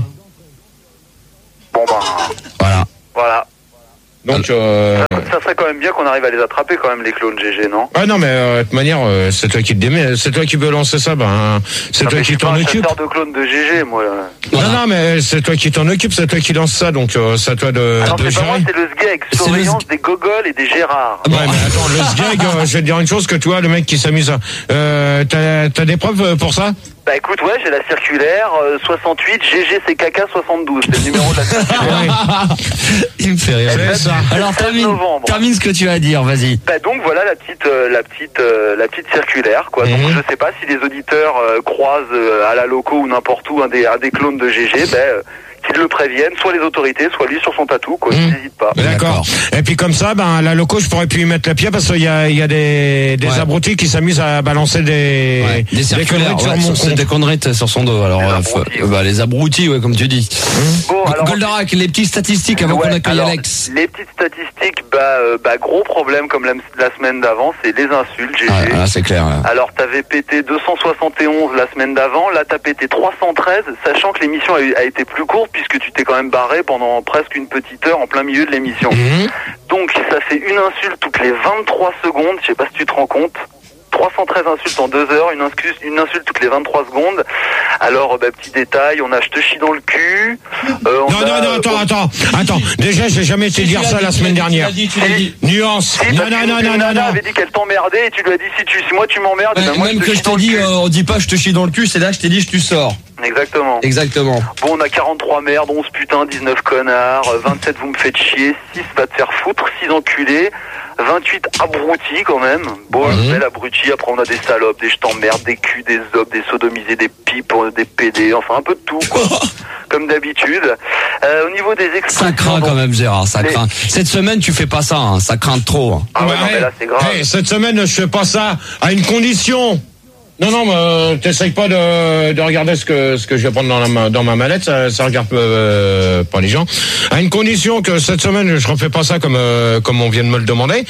S5: Bon ben,
S3: Voilà.
S5: voilà.
S2: Donc euh,
S5: Ça, ça serait quand même bien qu'on arrive à les attraper quand même les clones G G, non?
S2: ah non mais euh, de toute manière euh, c'est toi qui te démets, c'est toi qui veux lancer ça, ben c'est
S5: Non,
S2: toi
S5: mais je
S2: qui
S5: suis pas
S2: t'en
S5: un
S2: occupe.
S5: chasseur de clones de G G, moi. Là.
S3: Voilà.
S2: Non non mais c'est toi qui t'en occupe, c'est toi qui lance ça, donc euh, c'est à toi de,
S5: Ah non,
S2: de
S5: c'est pas moi,
S2: gérer.
S5: c'est le S G E G,
S3: C'est le
S5: surveillance des gogoles et des Gérards.
S3: Ah bon.
S2: Ouais, mais attends, le S G E G, euh, je vais te dire une chose, que tu vois, le mec qui s'amuse à... Euh, t'as, t'as des preuves euh, pour ça?
S5: Bah écoute, ouais, j'ai la circulaire euh, soixante-huit G G C K K soixante-douze, c'est le numéro de la circulaire.
S3: Il me fait rire.
S2: C'est ça.
S3: Alors
S5: seize
S3: termine,
S5: novembre.
S3: termine ce que tu as à dire, vas-y.
S5: Bah donc voilà la petite euh, la petite euh, la petite circulaire quoi. Donc
S2: Mhm.
S5: je sais pas si les auditeurs euh, croisent euh, à la loco ou n'importe où un des un des clones de G G, bah euh, qu'ils le préviennent, soit les autorités, soit lui sur son tatou quoi,
S2: Mhm.
S5: n'hésite pas.
S2: D'accord. Et puis comme ça, ben la loco, je pourrais plus y mettre le pied parce qu'il y a, il y a des, des
S3: Ouais.
S2: abrutis qui s'amusent à balancer des,
S3: Ouais, des circulaires,
S2: conneries sur
S3: ouais,
S2: mon
S3: sur-
S2: compte.
S3: des conneries sur son dos. Alors,
S5: Les
S3: euh,
S5: abrutis,
S3: faut- bah, les abrutis, ouais, comme tu dis.
S5: Bon alors
S3: Goldorak, les petites statistiques avant
S5: Ouais,
S3: qu'on accueille
S5: alors,
S3: Alex.
S5: les petites statistiques, bah, euh, bah gros problème comme la, la semaine d'avant, c'est les insultes G G.
S3: Ah, ah, c'est clair. là.
S5: Alors t'avais pété deux cent soixante et onze la semaine d'avant, là t'as pété trois cent treize, sachant que l'émission a, eu- a été plus courte puisque tu t'es quand même barré pendant presque une petite heure en plein milieu de l'émission.
S2: Mhm.
S5: Donc ça fait une insulte toutes les vingt-trois secondes, je sais pas si tu te rends compte. trois cent treize insultes en deux heures, une insulte, une insulte toutes les vingt-trois secondes. Alors, bah, petit détail, on a je te chie dans le cul. Euh, on
S2: Non,
S5: a,
S2: non, non, attends, attends, attends. Déjà, j'ai jamais été dire ça la semaine dernière. Nuance.
S5: Si,
S2: Non,
S5: parce
S2: non,
S5: que
S2: non,
S5: une
S2: non, non,
S5: nana
S2: non.
S5: avait dit qu'elle t'emmerdait et tu lui as dit si tu si moi tu m'emmerdes,
S3: Ouais,
S5: ben moi
S3: même
S5: je te
S3: que
S5: chie
S3: je t'ai
S5: dans le
S3: dit,
S5: cul.
S3: euh, on dit pas je te chie dans le cul, c'est là que je t'ai dit je tu sors.
S5: Exactement.
S3: Exactement.
S5: Bon, on a quarante-trois merdes, onze putains, dix-neuf connards, euh, vingt-sept vous me faites chier, six va te faire foutre, six enculés, vingt-huit abrutis quand même. Bon,
S2: Mhm.
S5: bel abruti, après on a des salopes, des je t'emmerde, des culs, des zobes, des sodomisés, des pipes, euh, des P D, enfin un peu de tout quoi. Comme d'habitude. Euh, au niveau des expressions...
S3: Ça craint quand même, Gérard, ça
S5: Les-
S3: craint. Cette semaine, tu fais pas ça, hein, ça craint trop. hein.
S5: Ah ouais, non, mais là c'est grave.
S2: Hey, cette semaine, je fais pas ça à une condition. Non, non, mais euh, t'essayes pas de, de regarder ce que ce que je vais prendre dans, la, ma- dans ma mallette, ça, ça regarde euh, pas les gens. À une condition que cette semaine, je refais pas ça comme euh, comme on vient de me le demander.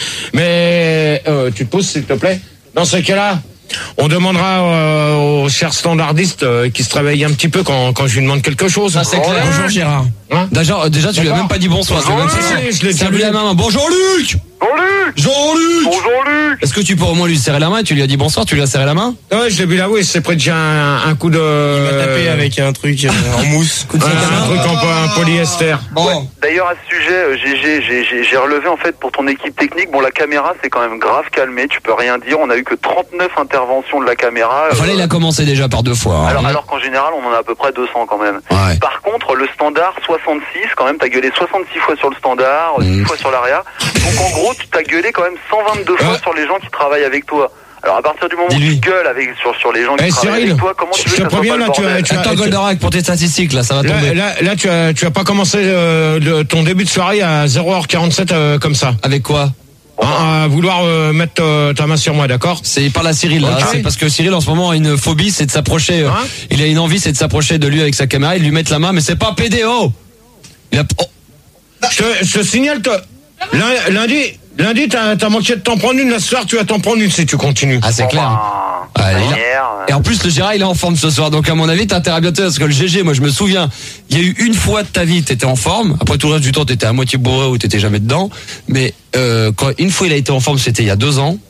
S2: Mais euh, tu te pousses, s'il te plaît. Dans ce cas-là, on demandera euh, au cher standardiste euh, qui se réveille un petit peu quand quand je lui demande quelque chose.
S3: Ça c'est clair. Bonjour Gérard.
S2: Hein
S3: Déjà, déjà tu lui as
S2: D'accord.
S3: même pas dit bonsoir. c'est même
S2: Si,
S3: pas-
S2: si, je l'ai déjà
S3: Salut
S2: vu.
S3: la main. Bonjour Luc.
S5: Jean-Luc
S3: Jean-Luc.
S5: Bonjour Luc.
S3: Est-ce que tu peux au moins lui serrer la main et tu lui as dit bonsoir, tu lui as serré la main?
S2: Ouais, je l'ai vu là, oui, c'est près déjà un, un coup de.
S1: Il m'a tapé avec un truc euh, en mousse.
S2: un, un truc en, en polyester.
S3: Bon.
S5: D'ailleurs à ce sujet, euh, G G, j'ai- j'ai j'ai relevé en fait pour ton équipe technique, bon la caméra c'est quand même grave calmé, tu peux rien dire, on a eu que trente-neuf interventions de la caméra. euh,
S3: Fallait la commencer déjà par deux fois. hein.
S5: alors, alors qu'en général on en a à peu près deux cents quand même.
S3: Ouais.
S5: Par contre le standard soixante-six, quand même t'as gueulé soixante-six fois sur le standard,
S3: Mhm.
S5: dix fois sur l'aria. Donc en gros tu t'as gueulé quand même cent vingt-deux fois
S2: Ouais.
S5: sur les gens qui travaillent avec toi. Alors à partir du moment où
S3: Dis-lui.
S5: tu gueules avec, sur, sur les gens qui
S2: Eh,
S5: travaillent
S2: Cyril,
S5: avec toi, comment tu
S2: je
S5: veux
S2: te
S5: que ça soit
S2: préviens,
S5: pas le
S2: là, tu as-
S5: bordel
S2: tu as-
S3: Attends Goldorak pour tes statistiques là, ça va
S2: Là,
S3: tomber.
S2: là, là, tu as, tu as pas commencé euh, le- ton début de soirée à zéro heure quarante-sept euh, comme ça.
S3: Avec quoi?
S2: Hein, à vouloir euh, mettre euh, ta main sur moi, d'accord?
S3: C'est pas la Cyril là,
S2: Ok.
S3: c'est parce que Cyril en ce moment a une phobie, c'est de s'approcher. euh,
S2: Hein
S3: il a une envie, c'est de s'approcher de lui avec sa caméra et de lui mettre la main, mais c'est pas P D O. Il a... oh,
S2: Je te, je te signale, toi, lun- lundi, lundi, t'as as manqué de t'en prendre une. Ce soir, tu vas t'en prendre une si tu continues.
S3: Ah c'est
S5: Bon,
S3: clair.
S5: ben,
S3: Ah, il a-
S5: manière, euh,
S3: Et en plus, le Gérard, il est en forme ce soir. Donc, à mon avis, t'as intérêt à bien te parce que le G G, moi, je me souviens, il y a eu une fois de ta vie, t'étais en forme. Après, tout le reste du temps, t'étais à moitié bourré ou t'étais jamais dedans. Mais, euh, quand une fois il a été en forme, c'était il y a deux ans.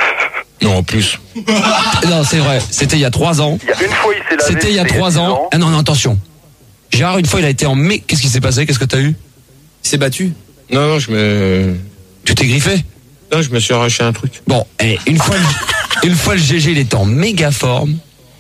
S2: Non, en plus.
S3: Non, c'est vrai. C'était il y a trois ans.
S5: il y a une fois il s'est lavé.
S3: C'était il y a trois
S5: dix
S3: ans. Ah non, non, attention. Gérard, une fois, il a été en mai. Qu'est-ce qui s'est passé? Qu'est-ce que t'as eu? Il s'est battu.
S2: Non, non, je me,
S3: Tu t'es griffé?
S2: non, je me suis arraché un truc.
S3: Bon, et une fois, le, une fois le G G, il est en méga forme.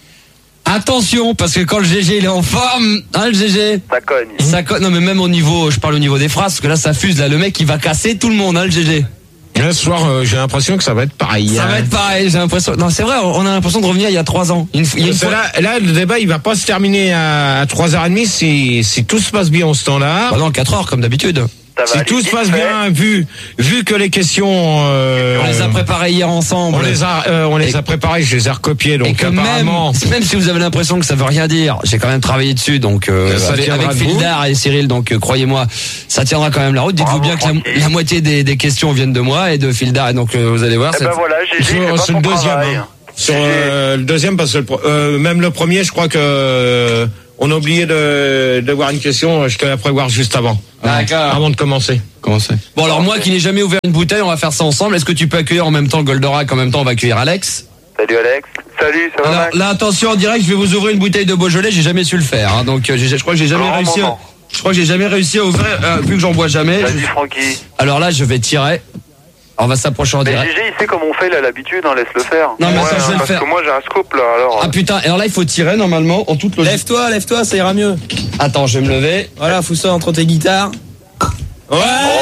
S3: Attention, parce que quand le G G, il est en forme, hein, le G G?
S5: Ça cogne.
S3: Ça co- non mais même au niveau, je parle au niveau des phrases, parce que là ça fuse, là le mec il va casser tout le monde, hein, le G G.
S2: Là, ce soir, euh, j'ai l'impression que ça va être pareil.
S3: Ça
S2: hein.
S3: va être pareil, j'ai l'impression. Non c'est vrai, on a l'impression de revenir il y a trois ans. Une, fois- il y a une
S2: Parce que
S3: fois-
S2: là, là, le débat, il va pas se terminer à, à trois heures trente si, si tout se passe bien au standard.
S3: Bah non, quatre heures comme d'habitude.
S8: Ça va
S2: si
S8: aller
S2: tout se
S8: vite
S2: passe
S8: fait.
S2: bien, vu vu que les questions, euh,
S3: On les a préparées hier ensemble.
S2: on les a, euh, on les
S3: Et-
S2: a préparées, je les ai recopiées,
S3: Et
S2: donc
S3: que même,
S2: apparemment.
S3: même si vous avez l'impression que ça veut rien dire, j'ai quand même travaillé dessus, donc euh,
S2: Ça
S3: avec,
S2: tiendra
S3: avec
S2: debout.
S3: Fildar et Cyril, donc euh, croyez-moi, ça tiendra quand même la route. Dites-vous
S8: Bravo,
S3: bien que la,
S8: Francky.
S3: la moitié des, des questions viennent de moi et de Fildar, et donc euh, vous allez voir.
S8: Eh
S3: c'est-
S8: ben voilà, Gégé,
S2: Sur,
S8: c'est pas
S2: sur
S8: son
S2: le deuxième,
S8: travail.
S2: hein. Sur euh, le deuxième, parce que le pro- euh, même le premier, je crois que euh, on a oublié de, de voir une question. Je te la prévoir juste avant.
S3: D'accord.
S2: Avant de commencer.
S3: Comment c'est Bon alors moi qui n'ai jamais ouvert une bouteille, on va faire ça ensemble. Est-ce que tu peux accueillir en même temps Goldorak, en même temps on va accueillir Alex?
S8: Salut Alex. Salut, ça va
S3: Alors
S8: Max?
S3: là attention en direct, je vais vous ouvrir une bouteille de Beaujolais, j'ai jamais su le faire, hein, donc euh, j'ai- je crois que j'ai jamais
S8: Grand
S3: réussi. À,
S8: moment.
S3: je crois que j'ai jamais réussi à ouvrir, euh, vu que j'en bois jamais.
S8: Vas-y
S3: je-
S8: Francky.
S3: Alors là je vais tirer. On va s'approcher en
S8: Mais
S3: direct.
S8: Gégé, il sait comment on fait là, l'habitude, on laisse le faire.
S3: Non, mais
S8: Ouais,
S3: ça, je vais le
S8: parce
S3: faire.
S8: que moi j'ai un scoop là, alors.
S3: Ah putain, alors là il faut tirer normalement en toute logique.
S9: Lève-toi, lève-toi, ça ira mieux.
S3: Attends, je vais me lever.
S9: Voilà, fous ça entre tes guitares.
S3: Ouais.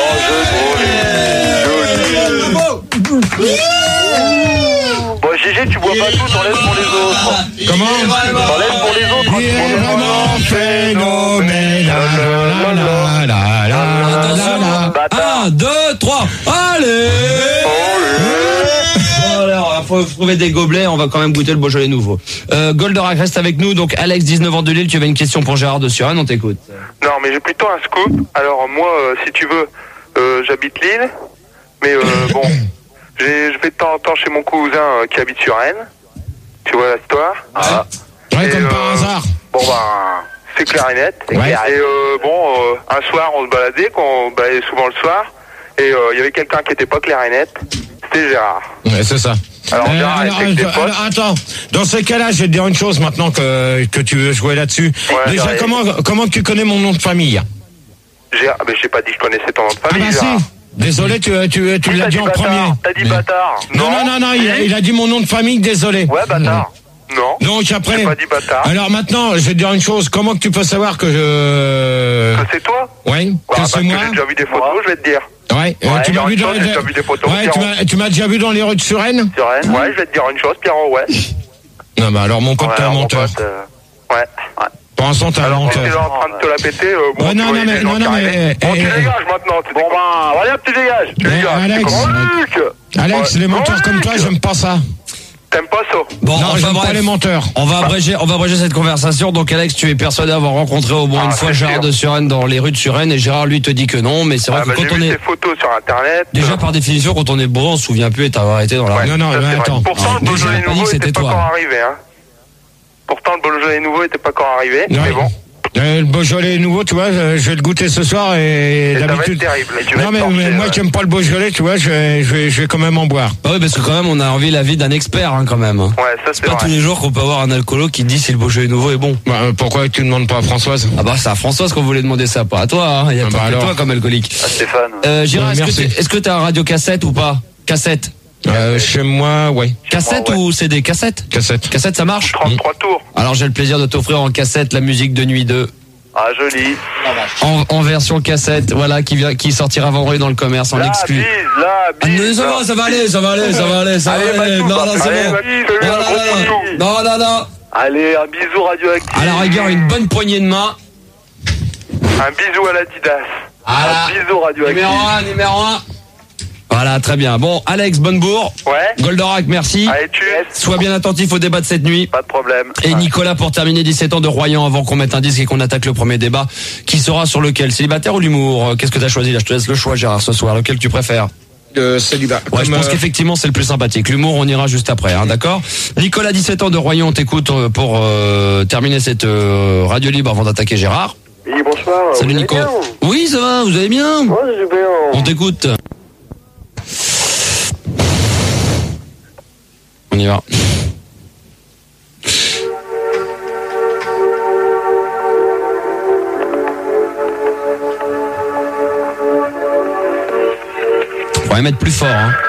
S8: Bon Gégé, tu bois pas tout, t'en laisses pour les autres.
S2: Comment
S8: T'en laisses pour les autres.
S2: Il est vraiment phénoménal. La, la, la, la, la, la, la.
S8: Bâtard.
S3: un, deux, trois, allez. Bon, alors, faut trouver des gobelets, on va quand même goûter le Beaujolais nouveau. Euh, Goldorak reste avec nous, donc Alex, dix-neuf ans de Lille, tu avais une question pour Gérard de Suresnes, on t'écoute.
S8: Non, mais j'ai plutôt un scoop. Alors moi, euh, si tu veux, euh, j'habite Lille, mais euh, bon, j'ai- je vais de temps en temps chez mon cousin euh, qui habite sur Rennes. Tu vois l'histoire? Ah.
S2: Ouais,
S8: Et,
S2: comme
S8: euh,
S2: par hasard.
S8: Bon ben, c'est clair et net.
S2: Ouais.
S8: Et euh, bon, euh, un soir, on se baladait, qu'on baladait souvent le soir, et euh, il y avait quelqu'un qui était pas clair et net. C'était Gérard.
S2: Ouais, c'est ça.
S8: Alors,
S2: Euh,
S8: Gérard
S2: alors,
S8: était avec des
S2: euh,
S8: potes.
S2: alors, attends, dans ce cas-là, je vais te dire une chose maintenant que, que tu veux jouer là-dessus.
S8: Ouais,
S2: Déjà,
S8: ouais.
S2: comment, comment tu connais mon nom de famille?
S8: Gérard, mais j'ai pas dit que je connaissais ton nom de
S2: Ah
S8: famille,
S2: bah
S8: Gérard.
S2: si. Désolé, tu, tu, tu
S8: Oui,
S2: l'as
S8: t'as
S2: dit
S8: dit
S2: en
S8: bâtard.
S2: premier.
S8: T'as dit
S2: Mais-
S8: bâtard.
S2: Non, non, non, non, il a,
S8: Si.
S2: il a dit mon nom de famille, désolé.
S8: Ouais, bâtard. Non.
S2: Donc après.
S8: J'ai pas dit bâtard.
S2: Alors maintenant, je vais te dire une chose. Comment que tu peux savoir que je.
S8: Que c'est toi?
S2: Oui,
S8: Ouais,
S2: que
S8: parce
S2: c'est
S8: que
S2: moi.
S8: j'ai déjà vu des photos, je vais te dire.
S2: Ouais. euh,
S8: Ouais,
S2: tu
S8: il y a
S2: m'as vu
S8: une
S2: dans
S8: chose, j'ai déjà vu des photos,
S2: Ouais, tu
S8: Pierrot.
S2: m'as, tu m'as déjà vu dans les rues de Suresnes.
S8: Sur Rennes. Ouais, je vais te dire une chose, Pierrot, ouais.
S2: Non, bah alors mon pote,
S8: Ouais,
S2: t'es un
S8: mon
S2: menteur.
S8: pote, euh, Ouais, ouais.
S2: Pour l'instant, t'es un
S8: Alors, quand t'es
S2: menteur.
S8: là en train de te la péter, euh, bon,
S2: Ouais,
S8: tu
S2: non,
S8: voyais
S2: non, mais-
S8: des gens
S2: non,
S8: qui
S2: non, mais,
S8: arrivaient. Bon,
S2: eh,
S8: tu
S2: eh,
S8: dégages maintenant. Bon, ben, allez hop, tu dégages. Tu
S2: Eh,
S8: dégages.
S2: Alex.
S8: C'est comme Luc.
S2: Alex,
S8: Ouais.
S2: les menteurs
S8: Luc.
S2: comme toi, j'aime pas ça.
S8: T'aimes pas ça?
S3: Bon,
S2: Non,
S3: enfin
S2: j'aime pas
S3: bref,
S2: les menteurs.
S3: on va abréger, on va abréger cette conversation. Donc Alex, tu es persuadé avoir rencontré au moins
S8: Ah,
S3: une fois
S8: c'est
S3: Gérard
S8: sûr.
S3: de Suresnes dans les rues de Suresnes, et Gérard lui te dit que non, mais c'est vrai
S8: Ah,
S3: que
S8: bah,
S3: quand
S8: j'ai
S3: on
S8: vu
S3: est
S8: tes photos sur internet.
S3: déjà par définition, quand on est beau, on se souvient plus et t'as arrêté dans la
S8: Ouais,
S3: rue.
S2: Non, non,
S8: ça,
S2: mais
S8: c'est vrai.
S2: attends.
S8: Pourtant, le
S3: Déjà,
S8: Beaujolais
S3: j'ai pas dit
S8: nouveau
S3: que c'était
S8: était pas
S3: toi.
S8: encore arrivé, hein. Pourtant, le Beaujolais nouveau était pas encore arrivé,
S2: Ouais.
S8: mais bon.
S2: Euh, le Beaujolais nouveau, tu vois, euh, je vais le goûter ce soir et,
S8: Et ça va être
S2: d'habitude.
S8: terrible. Et tu vas
S2: Non
S8: être
S2: mais,
S8: torché,
S2: mais moi
S8: ouais.
S2: qui aime pas le Beaujolais, tu vois, je vais, je vais, je vais quand même en boire.
S3: Bah oui, parce que quand même, on a envie l'avis d'un expert, hein, quand même.
S8: Ouais, ça c'est
S3: Pas tous
S8: vrai.
S3: les jours qu'on peut avoir un alcoolo qui dit si le Beaujolais nouveau est bon.
S2: Bah, euh, pourquoi tu ne demandes pas à Françoise?
S3: Ah bah c'est à Françoise qu'on voulait demander ça, pas à toi. Hein. Il y a
S2: Ah
S3: pas
S2: bah
S3: que
S2: alors.
S3: toi comme alcoolique.
S8: Ah, Stéphane.
S3: Euh, Gérard,
S2: Ouais,
S3: est-ce que
S2: merci.
S3: t'es- est-ce que t'as un radio cassette ou pas? Cassette.
S2: Euh, chez moi, ouais.
S3: Cassette
S8: ouais.
S3: ou C D? Cassette.
S2: Cassette.
S3: Cassette, ça marche?
S8: trente-trois tours.
S3: Alors j'ai le plaisir de t'offrir en cassette la musique de Nuit deux.
S8: Ah, joli.
S3: En, en version cassette, voilà, qui vient, qui sortira vendredi dans le commerce en
S8: La
S3: exclu.
S8: bise, la
S3: Ah, mais
S8: bise.
S3: ça va, ça va aller, ça va aller, ça va aller, ça va
S8: Allez,
S3: aller.
S8: Matou,
S3: Non,
S8: bah,
S3: non, c'est
S8: allez,
S3: bon.
S8: Matou, fais-lui
S3: Non,
S8: un
S3: non,
S8: gros
S3: non,
S8: poutou.
S3: non, non, non.
S8: Allez, un bisou radioactif.
S3: À la rigueur, une bonne poignée de main.
S8: Un bisou à l'Adidas.
S3: Ah,
S8: Un bisou radioactif.
S3: numéro un, numéro un. Voilà, très bien. Bon, Alex Bonnebourg,
S8: Ouais.
S3: Goldorak, merci.
S8: Allez, tu es.
S3: Sois bien attentif au débat de cette nuit.
S8: Pas de problème.
S3: Et Nicolas pour terminer, dix-sept ans de Royan, avant qu'on mette un disque et qu'on attaque le premier débat, qui sera sur lequel? Célibataire ou l'humour? Qu'est-ce que t'as choisi là? Je te laisse le choix, Gérard, ce soir. Lequel tu préfères?
S2: Euh, célibat.
S3: Ouais, je
S2: Comme,
S3: pense
S2: euh,
S3: qu'effectivement c'est le plus sympathique. L'humour, on ira juste après, hein, d'accord? Nicolas, dix-sept ans de Royan, on t'écoute euh, pour euh, terminer cette euh, radio libre avant d'attaquer Gérard.
S8: Oui, bonsoir.
S3: Salut
S8: Vous allez
S3: Nico.
S8: bien?
S3: Oui, ça va, vous allez bien?
S8: Ouais, super.
S3: On t'écoute. On y va. Faudrait mettre plus fort, hein.